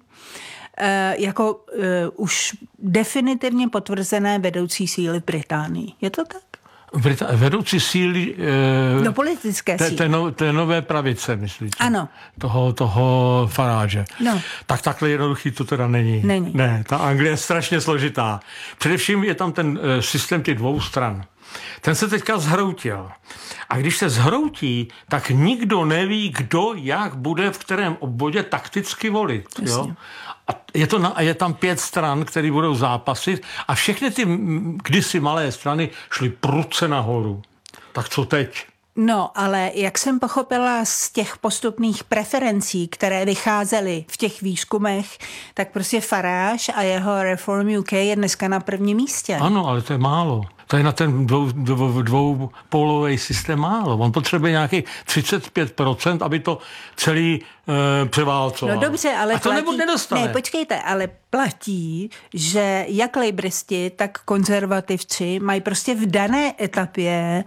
jako e, už definitivně potvrzené vedoucí síly v Británii. Je to tak? Vedoucí síly do no, politické té, síly. Té, no, té nové pravice, myslíte? Ano. Toho, toho Farage. No. Tak takhle jednoduchý to teda není. Není. Ne, ta Anglie je strašně složitá. Především je tam ten uh, systém těch dvou stran. Ten se teďka zhroutil. A když se zhroutí, tak nikdo neví, kdo jak bude v kterém obvodě takticky volit. Jo? A je, to na, je tam pět stran, které budou zápasit a všechny ty kdysi malé strany šly prudce nahoru. Tak co teď? No, ale jak jsem pochopila z těch postupných preferencí, které vycházely v těch výzkumech, tak prostě Farage a jeho Reform U K je dneska na prvním místě. Ano, ale to je málo. To je na ten dvou, dvou, dvoupólový systém málo. On potřebuje nějakých třicet pět procent, aby to celý e, převálcoval. No dobře, ale a to platí, nedostane. Ne, počkejte, ale platí, že jak lejbristi, tak konzervativci mají prostě v dané etapě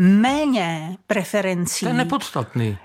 méně preferencí. To je nepodstatný.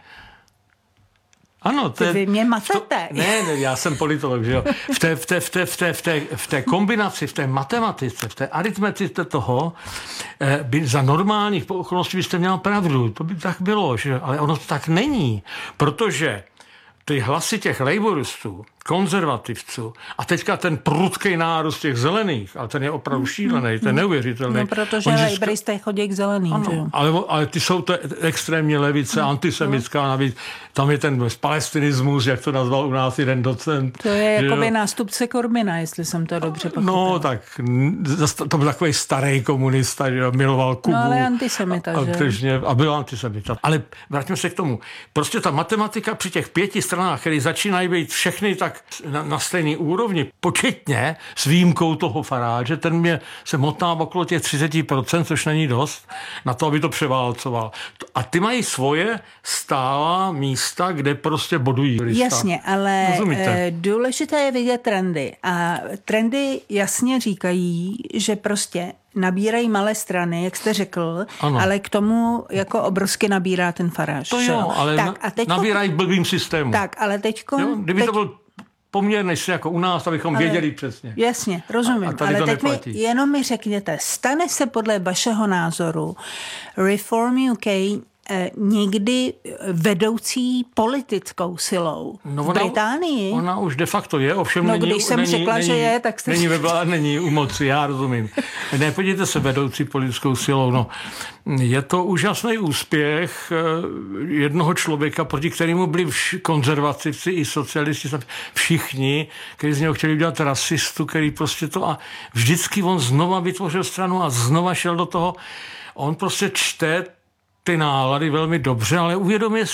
Ano, to je, vy mě matete. To, ne, ne, já jsem politolog, že jo. V té, v té, v té, v té, v té, v té kombinaci, v té matematice, v té aritmetice toho, by za normálních okolností byste měl pravdu. To by tak bylo, že? Ale ono to tak není, protože ty hlasy těch laboristů, konzervativců a teďka ten prudký nárůst těch zelených, ale ten je opravdu šílený, ten je neuvěřitelný. No, protože laboristé chodí k zeleným. Ano, ale, ale ty jsou to extrémně levice, no, antisemická, navíc tam je ten palestinismus, jak to nazval u nás jeden docent. To je jakoby jo. nástupce Corbina, jestli jsem to dobře pochopil. No tak, to byl takový starý komunista, že miloval Kubu. No ale antisemita, a, že? Tržně, a byl antisemita. Ale vrátíme se k tomu. Prostě ta matematika při těch pěti stranách, které začínají být všechny tak na, na stejné úrovni, početně s výjimkou toho Farage, ten mě se motná okolo těch třicet procent, což není dost, na to, aby to převálcoval. A ty mají svoje stálá místa, kde prostě bodují. Jasně, ale Rozumíte? důležité je vidět trendy. A trendy jasně říkají, že prostě nabírají malé strany, jak jste řekl, ano. ale k tomu jako obrovsky nabírá ten Farage. To jo, ale tak, a teďko, nabírají v blbým systému. Tak, ale teďko... Jo, kdyby teď, to byl poměr než jako u nás, abychom ale, věděli přesně. Jasně, rozumím. A, a ale teď mi, jenom mi řekněte, stane se podle vašeho názoru Reform U K někdy vedoucí politickou silou no v Británii? Ona už de facto je, ovšem no, není... když jsem není, řekla, není, že je, tak jste... Není, ve, není u moci, já rozumím. Ne, podívejte se, vedoucí politickou silou. No, je to úžasný úspěch jednoho člověka, proti kterému byli vš- konzervativci i socialisti, všichni, kteří z něho chtěli udělat rasistu, který prostě to... A vždycky on znova vytvořil stranu a znova šel do toho. On prostě čte ty nálady velmi dobře, ale uvědomuje se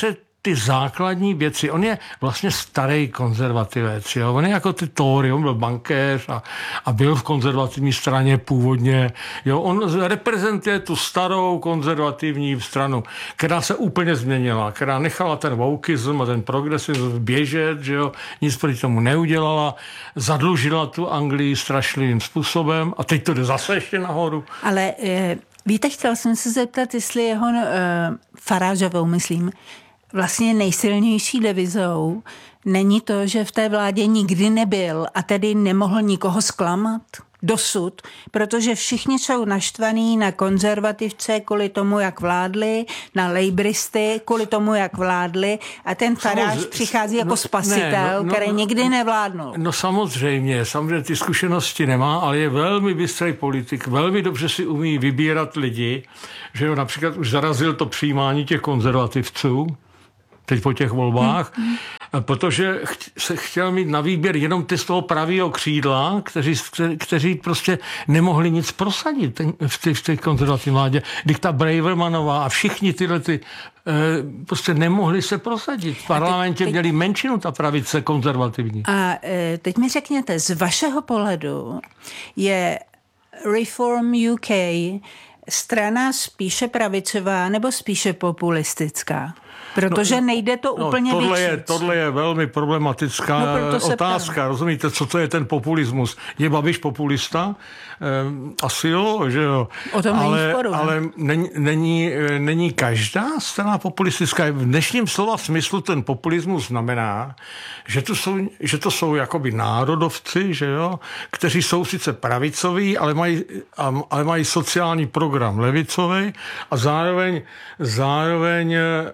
ty základní věci. On je vlastně starý konzervativec, jo? On je jako ty Tory, on byl bankéř a, a byl v konzervativní straně původně. Jo? On reprezentuje tu starou konzervativní stranu, která se úplně změnila, která nechala ten wokeism a ten progresivism běžet, že jo? Nic proti tomu neudělala, zadlužila tu Anglii strašlivým způsobem a teď to jde zase ještě nahoru. Ale e, víte, chtěla jsem se zeptat, jestli jeho e, Farageovou, myslím, vlastně nejsilnější devizou není to, že v té vládě nikdy nebyl a tedy nemohl nikoho zklamat dosud, protože všichni jsou naštvaní na konzervativce kvůli tomu, jak vládli, na lejbristy kvůli tomu, jak vládli a ten Farage přichází jako no, spasitel, ne, no, no, který nikdy nevládnul. No samozřejmě, samozřejmě ty zkušenosti nemá, ale je velmi bystrý politik, velmi dobře si umí vybírat lidi, že jo, například už zarazil to přijímání těch konzervativců, teď po těch volbách, hmm. protože se chtěl mít na výběr jenom ty z toho pravého křídla, kteří, kteří prostě nemohli nic prosadit v té, v té konzervativní vládě. Dikta Bravermanová a všichni tyhle ty prostě nemohli se prosadit. V parlamentě teď, měli menšinu ta pravice konzervativní. A teď mi řekněte, z vašeho pohledu je Reform U K strana spíše pravicová nebo spíše populistická? Protože no, nejde to no, úplně tohle vyčít. je, tohle je velmi problematická no, otázka. Ptám. Rozumíte, co to je ten populismus? Je Babiš populista? Ehm, asi jo, že jo. O tom ale, není sporu, ale není, není, není každá strana populistická. V dnešním slova smyslu ten populismus znamená, že to jsou, že to jsou jakoby národovci, že jo, kteří jsou sice pravicoví, ale mají, ale mají sociální program levicový a zároveň, zároveň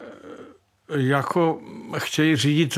jako chtějí řídit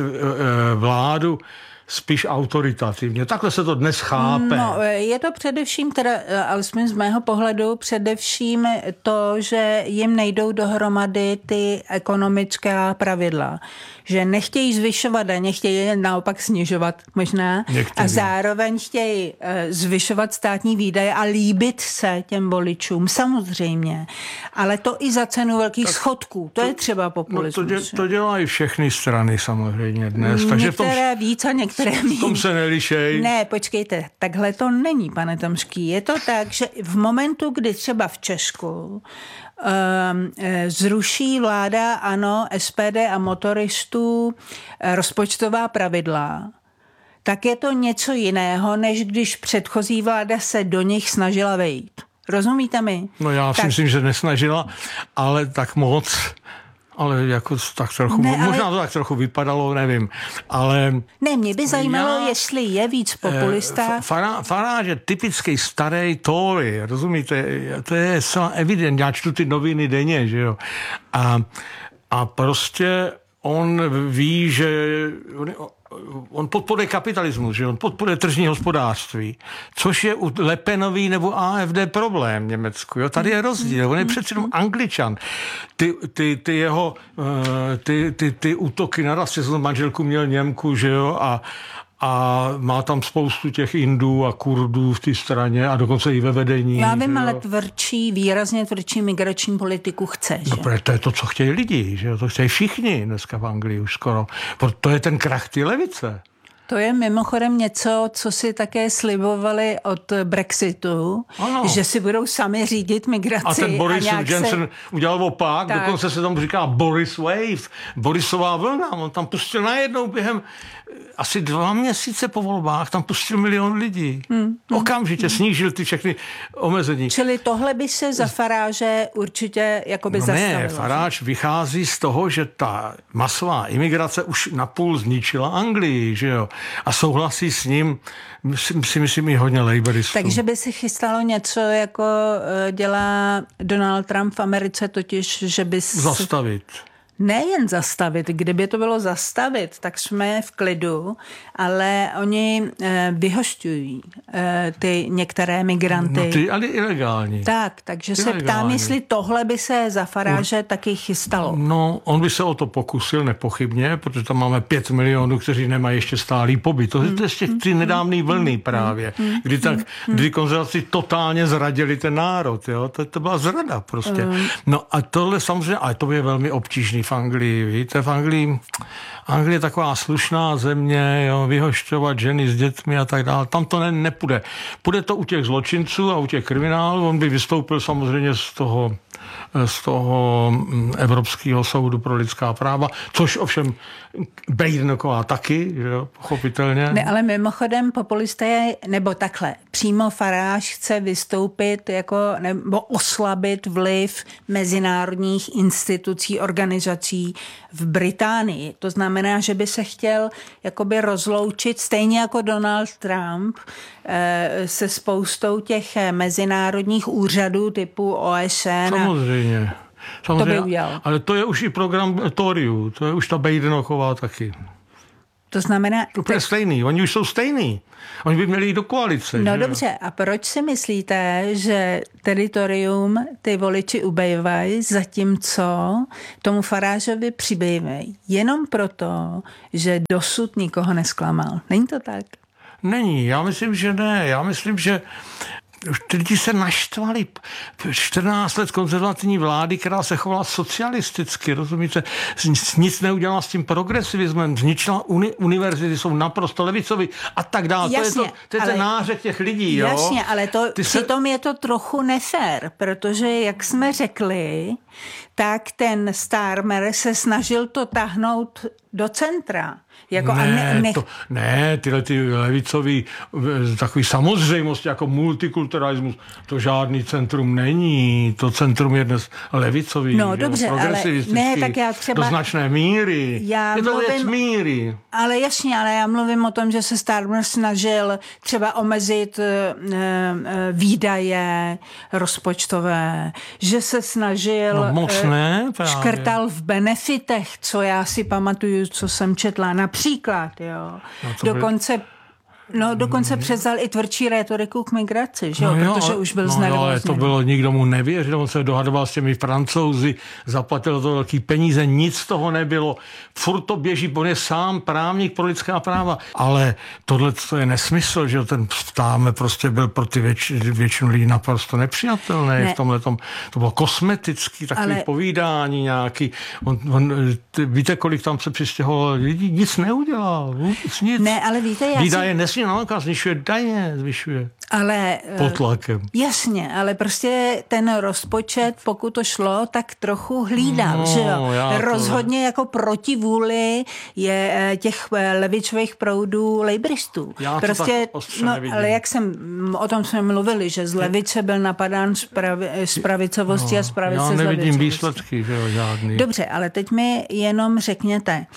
vládu spíš autoritativně. Takhle se to dnes chápe. No, je to především, teda, alespoň z mého pohledu, především to, že jim nejdou dohromady ty ekonomická pravidla. Že nechtějí zvyšovat daně, chtějí je naopak snižovat možná. Někteří. A zároveň chtějí zvyšovat státní výdaje a líbit se těm voličům, samozřejmě. Ale to i za cenu velkých tak schodků. To, to je třeba populismus. No to, dě, to dělají všechny strany samozřejmě dnes. Takže některé v tom, víc a některé méně. V tom se nelišej. Ne, počkejte, takhle to není, pane Tomský. Je to tak, že v momentu, kdy třeba v Česku Um, zruší vláda, ano, S P D a motoristů rozpočtová pravidla, tak je to něco jiného, než když předchozí vláda se do nich snažila vejít. Rozumíte mi? No já si tak myslím, že nesnažila, ale tak moc. Ale jako tak trochu, ne, ale možná to tak trochu vypadalo, nevím, ale ne, mě by zajímalo, já, jestli je víc populista. Farage je typický starý Tory, rozumíte, to je zcela evident, já čtu ty noviny denně, že jo, a, a prostě on ví, že on, on podporuje kapitalismus, že on podporuje tržní hospodářství, což je u Le Penový nebo A F D problém v Německu. Jo? Tady je rozdíl, on je přece jenom Angličan. Ty, ty, ty jeho ty, ty, ty útoky na rasismus, manželku měl Němku, že jo, a a má tam spoustu těch Indů a Kurdů v té straně a dokonce i ve vedení. Já vím, ale tvrdší, výrazně tvrdší migrační politiku chce, že? No, to je to, co chtějí lidi, že to chtějí všichni dneska v Anglii už skoro. To je ten krach té levice. To je mimochodem něco, co si také slibovali od Brexitu, ano. Že si budou sami řídit migraci. A ten Boris a Johnson se udělal opak, tak. Dokonce se tomu říká Boris Wave, Borisová vlna. On tam pustil najednou během asi dva měsíce po volbách, tam pustil milion lidí. Hmm. Okamžitě hmm. snížil ty všechny omezení. Čili tohle by se za Farage určitě jakoby no zastavilo. Ne, Farage vychází z toho, že ta masová imigrace už napůl zničila Anglii, že jo? A souhlasí s ním, si myslím, i hodně laboristů. Takže by si chystalo něco, jako dělá Donald Trump v Americe, totiž, že by... Zastavit. Nejen zastavit, kdyby to bylo zastavit, tak jsme v klidu, ale oni e, vyhošťují e, ty některé migranty. No ty, ale ilegální. Tak, takže ilegální. Se ptám, jestli tohle by se za Farage no, taky chystalo. No, on by se o to pokusil nepochybně, protože tam máme pět milionů, kteří nemají ještě stálý pobyt. To je ještě ty nedávný vlny právě, kdy, tak, kdy konzervativci totálně zradili ten národ. Jo? To, to byla zrada prostě. No a tohle samozřejmě, ale to je velmi obtížný. v Anglii, víte, v Anglii, Anglie je taková slušná země, jo, vyhošťovat ženy s dětmi a tak dále, tam to ne, nepůjde. Půjde to u těch zločinců a u těch kriminálů, on by vystoupil samozřejmě z toho, z toho Evropského soudu pro lidská práva, což ovšem Bidenová taky, že jo, pochopitelně. Ne, ale mimochodem populisté, nebo takhle, přímo Farage chce vystoupit jako, nebo oslabit vliv mezinárodních institucí, organizací v Británii. To znamená, že by se chtěl jakoby rozloučit, stejně jako Donald Trump, se spoustou těch mezinárodních úřadů typu O S N. Samozřejmě. Samozřejmě, to by udělal. Ale to je už i program Toryů, to je už ta Bidenová taky. To znamená... Úplně stejný, oni už jsou stejný. Oni by měli jít do koalice. No že? dobře, a proč si myslíte, že teritorium ty voliči ubejvají, zatímco tomu Farageovi přibývají? Jenom proto, že dosud nikoho nesklamal. Není to tak? Není, já myslím, že ne. Já myslím, že lidi se naštvali. čtrnáct let konzervativní vlády, která se chovala socialisticky, rozumíte? Nic neudělala s tím progresivismem, zničila uni, univerzity, jsou naprosto levicový a tak dále. Jasně, to je, to, to je ten nářek těch lidí, jo? Jasně, ale to, Ty se... přitom je to trochu nefér, protože, jak jsme řekli, tak ten Starmer se snažil to tahnout do centra. Jako ne, a ne, nech... to, ne, tyhle ty levicový takový samozřejmosti jako multikulturalismus, to žádný centrum není. To centrum je dnes levicový. No dobře, ale ne, tak já třeba... Do značné míry. Já je to mluvím, věc míry. Ale jasně, ale já mluvím o tom, že se Starmer snažil třeba omezit e, e, výdaje rozpočtové, že se snažil... No moc ne, právě. Škrtal v benefitech, co já si pamatuju, co jsem četla. Například, jo. No dokonce... No, dokonce převzal i tvrdší rétoriku k migraci, že jo? No protože jo, už byl no znervózněný. No ale to bylo, nikdo mu nevěřil, on se dohadoval s těmi Francouzi, zaplatil to velký peníze, nic z toho nebylo. Furt to běží, on je sám právník pro lidská práva. Ale tohle to je nesmysl, že ten Stáme prostě byl pro ty věč, většinu lidí naprosto nepřijatelný. Ne. V tomhletom, to bylo kosmetický takový ale... povídání nějaký. On, on, víte, kolik tam se přistěhovalo lidí? Nic neudělal, vůbec nic. Ne, ale víte, já Výdaje si... naopak zvyšuje daně, zvyšuje. Ale, pod tlakem. Jasně, ale prostě ten rozpočet, pokud to šlo, tak trochu hlídal, no, že jo? To... Rozhodně jako proti vůli je těch levicových proudů lejbristů. Já prostě, to tak no, nevidím. ale jak jsem, o tom jsme mluvili, že z levice byl napadán z, pravi, z pravicovosti no, a z pravice z levicovosti. Já nevidím výsledky, že jo, žádný. Dobře, ale teď mi jenom řekněte,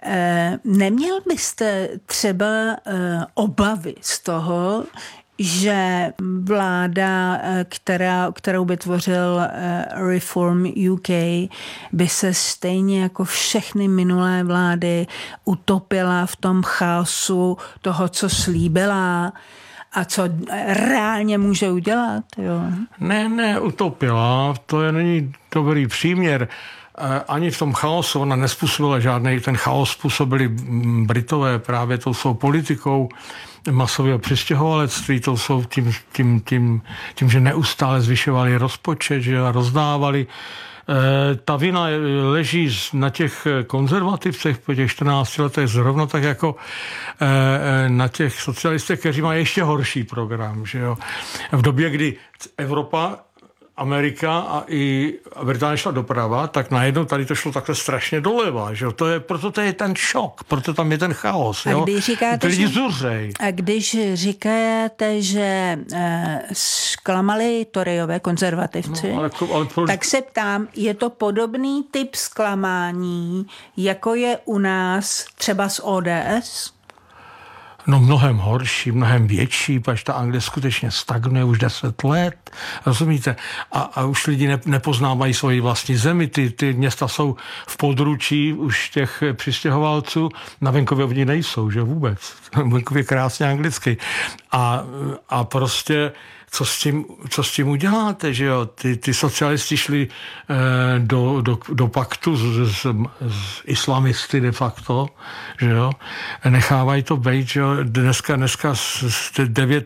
neměl byste třeba obavy z toho, že vláda, která, kterou by tvořil Reform U K, by se stejně jako všechny minulé vlády utopila v tom chaosu toho, co slíbila a co reálně může udělat? Jo? Ne, ne, utopila, to je není dobrý příměr. Ani v tom chaosu ona nespůsobila žádný, ten chaos způsobili Britové právě tou svou politikou masového přistěhovalectví, to jsou tím, tím, tím, tím, že neustále zvyšovali rozpočet, že rozdávali. E, ta vina leží na těch konzervativcech po těch čtrnácti letech zrovna tak jako e, na těch socialistech, kteří mají ještě horší program. Že jo. V době, kdy Evropa, Amerika a i Británie šla doprava, tak najednou tady to šlo takhle strašně doleva, že jo? To je, proto to je ten šok, proto tam je ten chaos, jo? A když říkáte, ty lidi zuřej. A když říkáte, že eh, zklamali Toryové konzervativci, no, ale, ale pro... tak se ptám, je to podobný typ zklamání, jako je u nás třeba z O D S? No mnohem horší, mnohem větší, protože ta Anglie skutečně stagnuje už deset let, rozumíte? A, a už lidi ne, nepoznávají svoji vlastní zemi, ty, ty města jsou v područí už těch přistěhovalců, na venkově oni nejsou, že vůbec. Venkově krásně anglicky. A, a prostě co s tím, co s tím uděláte, že jo? Ty, ty socialisti šli eh, do, do, do paktu s, s, s islamisty de facto, že jo? Nechávají to být, že jo? Dneska, dneska devět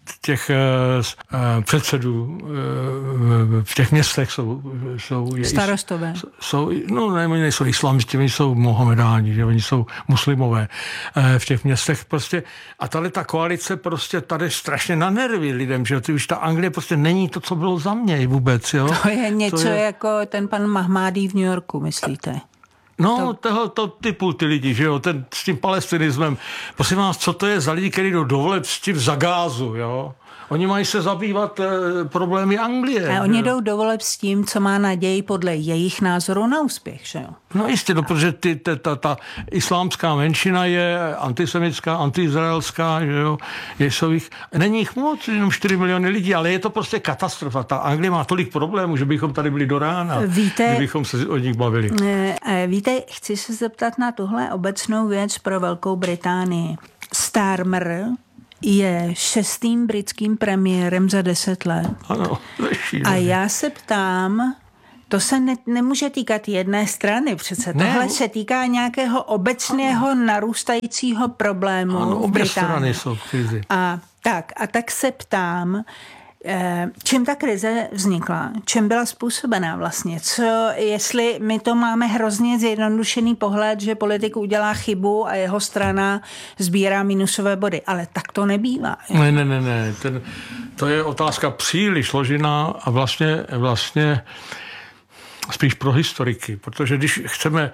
těch uh, předsedů uh, v těch městech jsou... jsou starostové. Jsou, no ne, oni nejsou islamisti, oni jsou mohamedáni, že oni jsou muslimové uh, v těch městech prostě. A tady ta koalice prostě tady strašně na nervy lidem, že ty už ta Anglie prostě není to, co bylo za mě vůbec, jo. To je něco to je... jako ten pan Mahmádí v New Yorku, myslíte? No, to... tohoto typu ty lidi, že jo, ten s tím palestinismem. Prosím vás, co to je za lidi, kteří jdou do voleb s tím za Gázu, jo? Oni mají se zabývat e, problémy Anglie. A oni jdou do voleb s tím, co má naději podle jejich názoru na úspěch, že jo? No jistě, no, protože ty, ta, ta, ta islámská menšina je antisemitská, antiizraelská, že jo, jsou jich, není jich moc, jenom čtyři miliony lidí, ale je to prostě katastrofa. Ta Anglie má tolik problémů, že bychom tady byli do rána, víte, kdybychom se o nich bavili. Víte, chci se zeptat na tuhle obecnou věc pro Velkou Británii. Starmer je šestým britským premiérem za deset let. Ano, a já se ptám, to se ne, nemůže týkat jedné strany přece. Ne. Tohle se týká nějakého obecného ano. narůstajícího problému ano, v obě Británii. strany jsou v krizi. A tak, a tak se ptám, čím ta krize vznikla? Čím byla způsobená vlastně? Co, jestli my to máme hrozně zjednodušený pohled, že politik udělá chybu a jeho strana sbírá minusové body. Ale tak to nebývá. Ne, ne, ne, ne. Ten, to je otázka příliš složená a vlastně, vlastně spíš pro historiky. Protože když chceme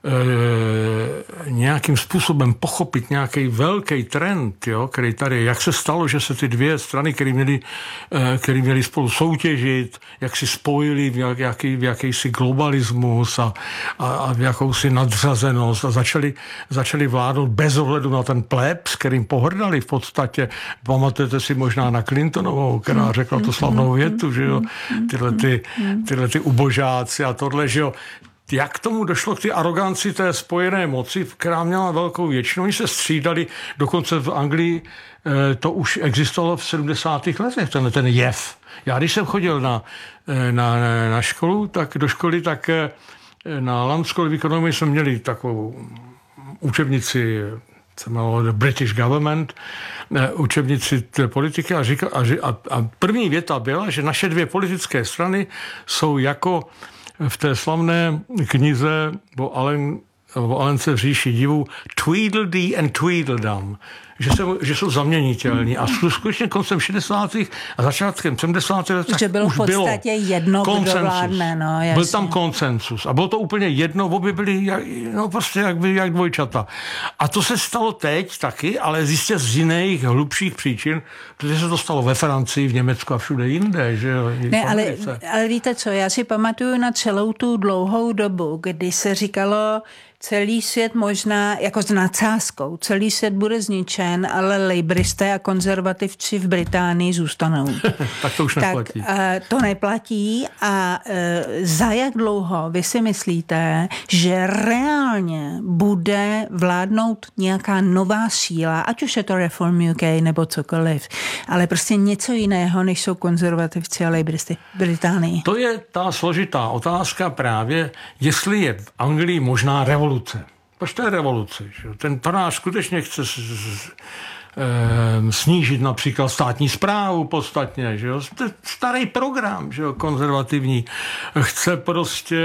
E, nějakým způsobem pochopit nějaký velký trend, jo, který tady, jak se stalo, že se ty dvě strany, které měly, e, které měly spolu soutěžit, jak si spojili v, jaký, v jakýsi globalismus a, a, a v jakousi nadřazenost a začali, začali vládnout bez ohledu na ten pleb, s kterým pohrdali v podstatě. Pamatujete si možná na Clintonovou, která řekla tu slavnou větu, že jo, tyhle ty, tyhle ty ubožáci a tohle, že jo. Jak k tomu došlo k té aroganci té spojené moci, která měla velkou většinu? Oni se střídali, dokonce v Anglii to už existovalo v sedmdesátých letech, ten, ten jev. Já když jsem chodil na, na, na školu, tak do školy, tak na London School of Economics jsme měli takovou učebnici, se jmenovalo The British Government, učebnici té politiky a, říkal, a, a první věta byla, že naše dvě politické strany jsou jako v té slavné knize o, Allen, o Allence v říši divů Tweedledee and Tweedledum, že, se, že jsou zaměnitelní. A skutečně koncem šedesátých a začátkem sedmdesátých let že bylo v podstatě jedno, kdo vládne. No, byl tam konsensus. A bylo to úplně jedno, obě byly jak, no, prostě jak, jak dvojčata. A to se stalo teď taky, ale zjistě z jiných hlubších příčin, protože se to stalo ve Francii, v Německu a všude jinde. Že? Ne, ale, ale víte co, já si pamatuju na celou tu dlouhou dobu, kdy se říkalo, celý svět možná, jako s nadsázkou, celý svět bude zničen, ale lejbristé a konzervativci v Británii zůstanou. Tak to už neplatí. Tak uh, to neplatí a uh, za jak dlouho vy si myslíte, že reálně bude vládnout nějaká nová síla, ať už je to Reform U K nebo cokoliv, ale prostě něco jiného, než jsou konzervativci a lejbristy v Británii. To je ta složitá otázka právě, jestli je v Anglii možná revoluce. Proč to je revoluce? Že? Ten panář skutečně chce s, s, e, snížit například státní správu podstatně. Že? To je starý program, že? Konzervativní. Chce prostě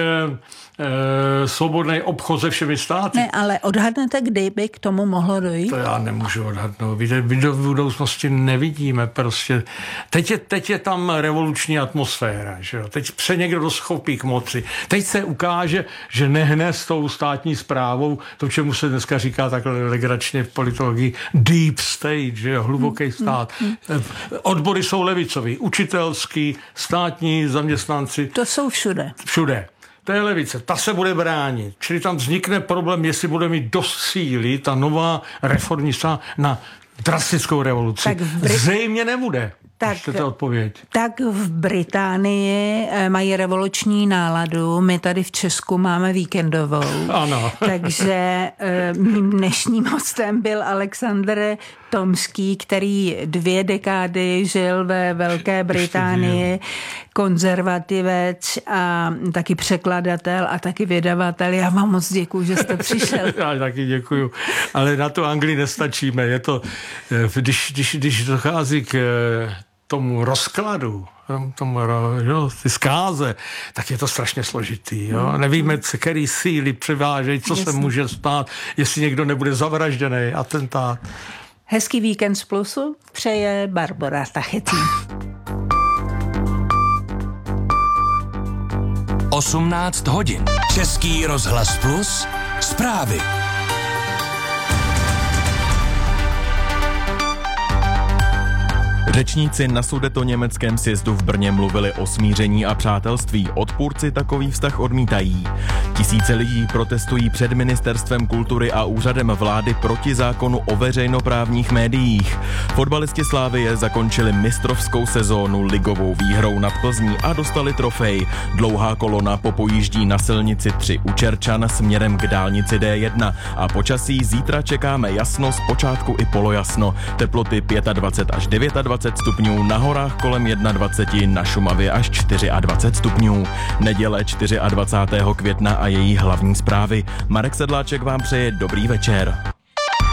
e, svobodný obchod se všemi státy. Ne, ale odhadnete, kdy by k tomu mohlo dojít? To já nemůžu odhadnout. Víte, do budoucnosti nevidíme prostě. Teď je, teď je tam revoluční atmosféra. Že jo? Teď se někdo doschopí k moci. Teď se ukáže, že nehne s tou státní správou, to, čemu se dneska říká takhle legračně v politologii, deep state, že jo? Hluboký stát. Odbory jsou levicový, učitelský, státní zaměstnanci. To jsou všude. Všude. To je levice, ta se bude bránit. Čili tam vznikne problém, jestli bude mít dost síly ta nová reformní strana na drastickou revoluci. Brit... Zřejmě nebude. Tak, chcete odpověď? Tak v Británii mají revoluční náladu, my tady v Česku máme víkendovou. Ano. Takže mým dnešním hostem byl Alexandr Tomský, který dvě dekády žil ve Velké Británii, konzervativec a taky překladatel a taky vydavatel. Já vám moc děkuju, že jste přišel. Já taky děkuju. Ale na tu Anglii nestačíme. Je to, když, když, když dochází k tomu rozkladu, tomu, jo, ty zkáze, tak je to strašně složitý. Jo? Nevíme, který síly převážejí, co Jasně. se může stát, jestli někdo nebude zavražděný, atentát. Hezký víkend z Plusu přeje Barbora Tachecí. osmnáct hodin. Český rozhlas Plus. Zprávy. Řečníci na sudetoněmeckém sjezdu v Brně mluvili o smíření a přátelství. Odpůrci takový vztah odmítají. Tisíce lidí protestují před ministerstvem kultury a úřadem vlády proti zákonu o veřejnoprávních médiích. Fotbalisti Slavie zakončili mistrovskou sezónu ligovou výhrou nad Plzní a dostali trofej. Dlouhá kolona popojíždí na silnici tři u Čerčan směrem k dálnici D jedna a počasí zítra čekáme jasno, zpočátku i polojasno. Teploty dvacet pět až dvacet devět stupňů, na horách kolem dvacet jedna, na Šumavě až dvacet čtyři stupňů. Neděle dvacátého čtvrtého května a její hlavní zprávy. Marek Sedláček vám přeje dobrý večer.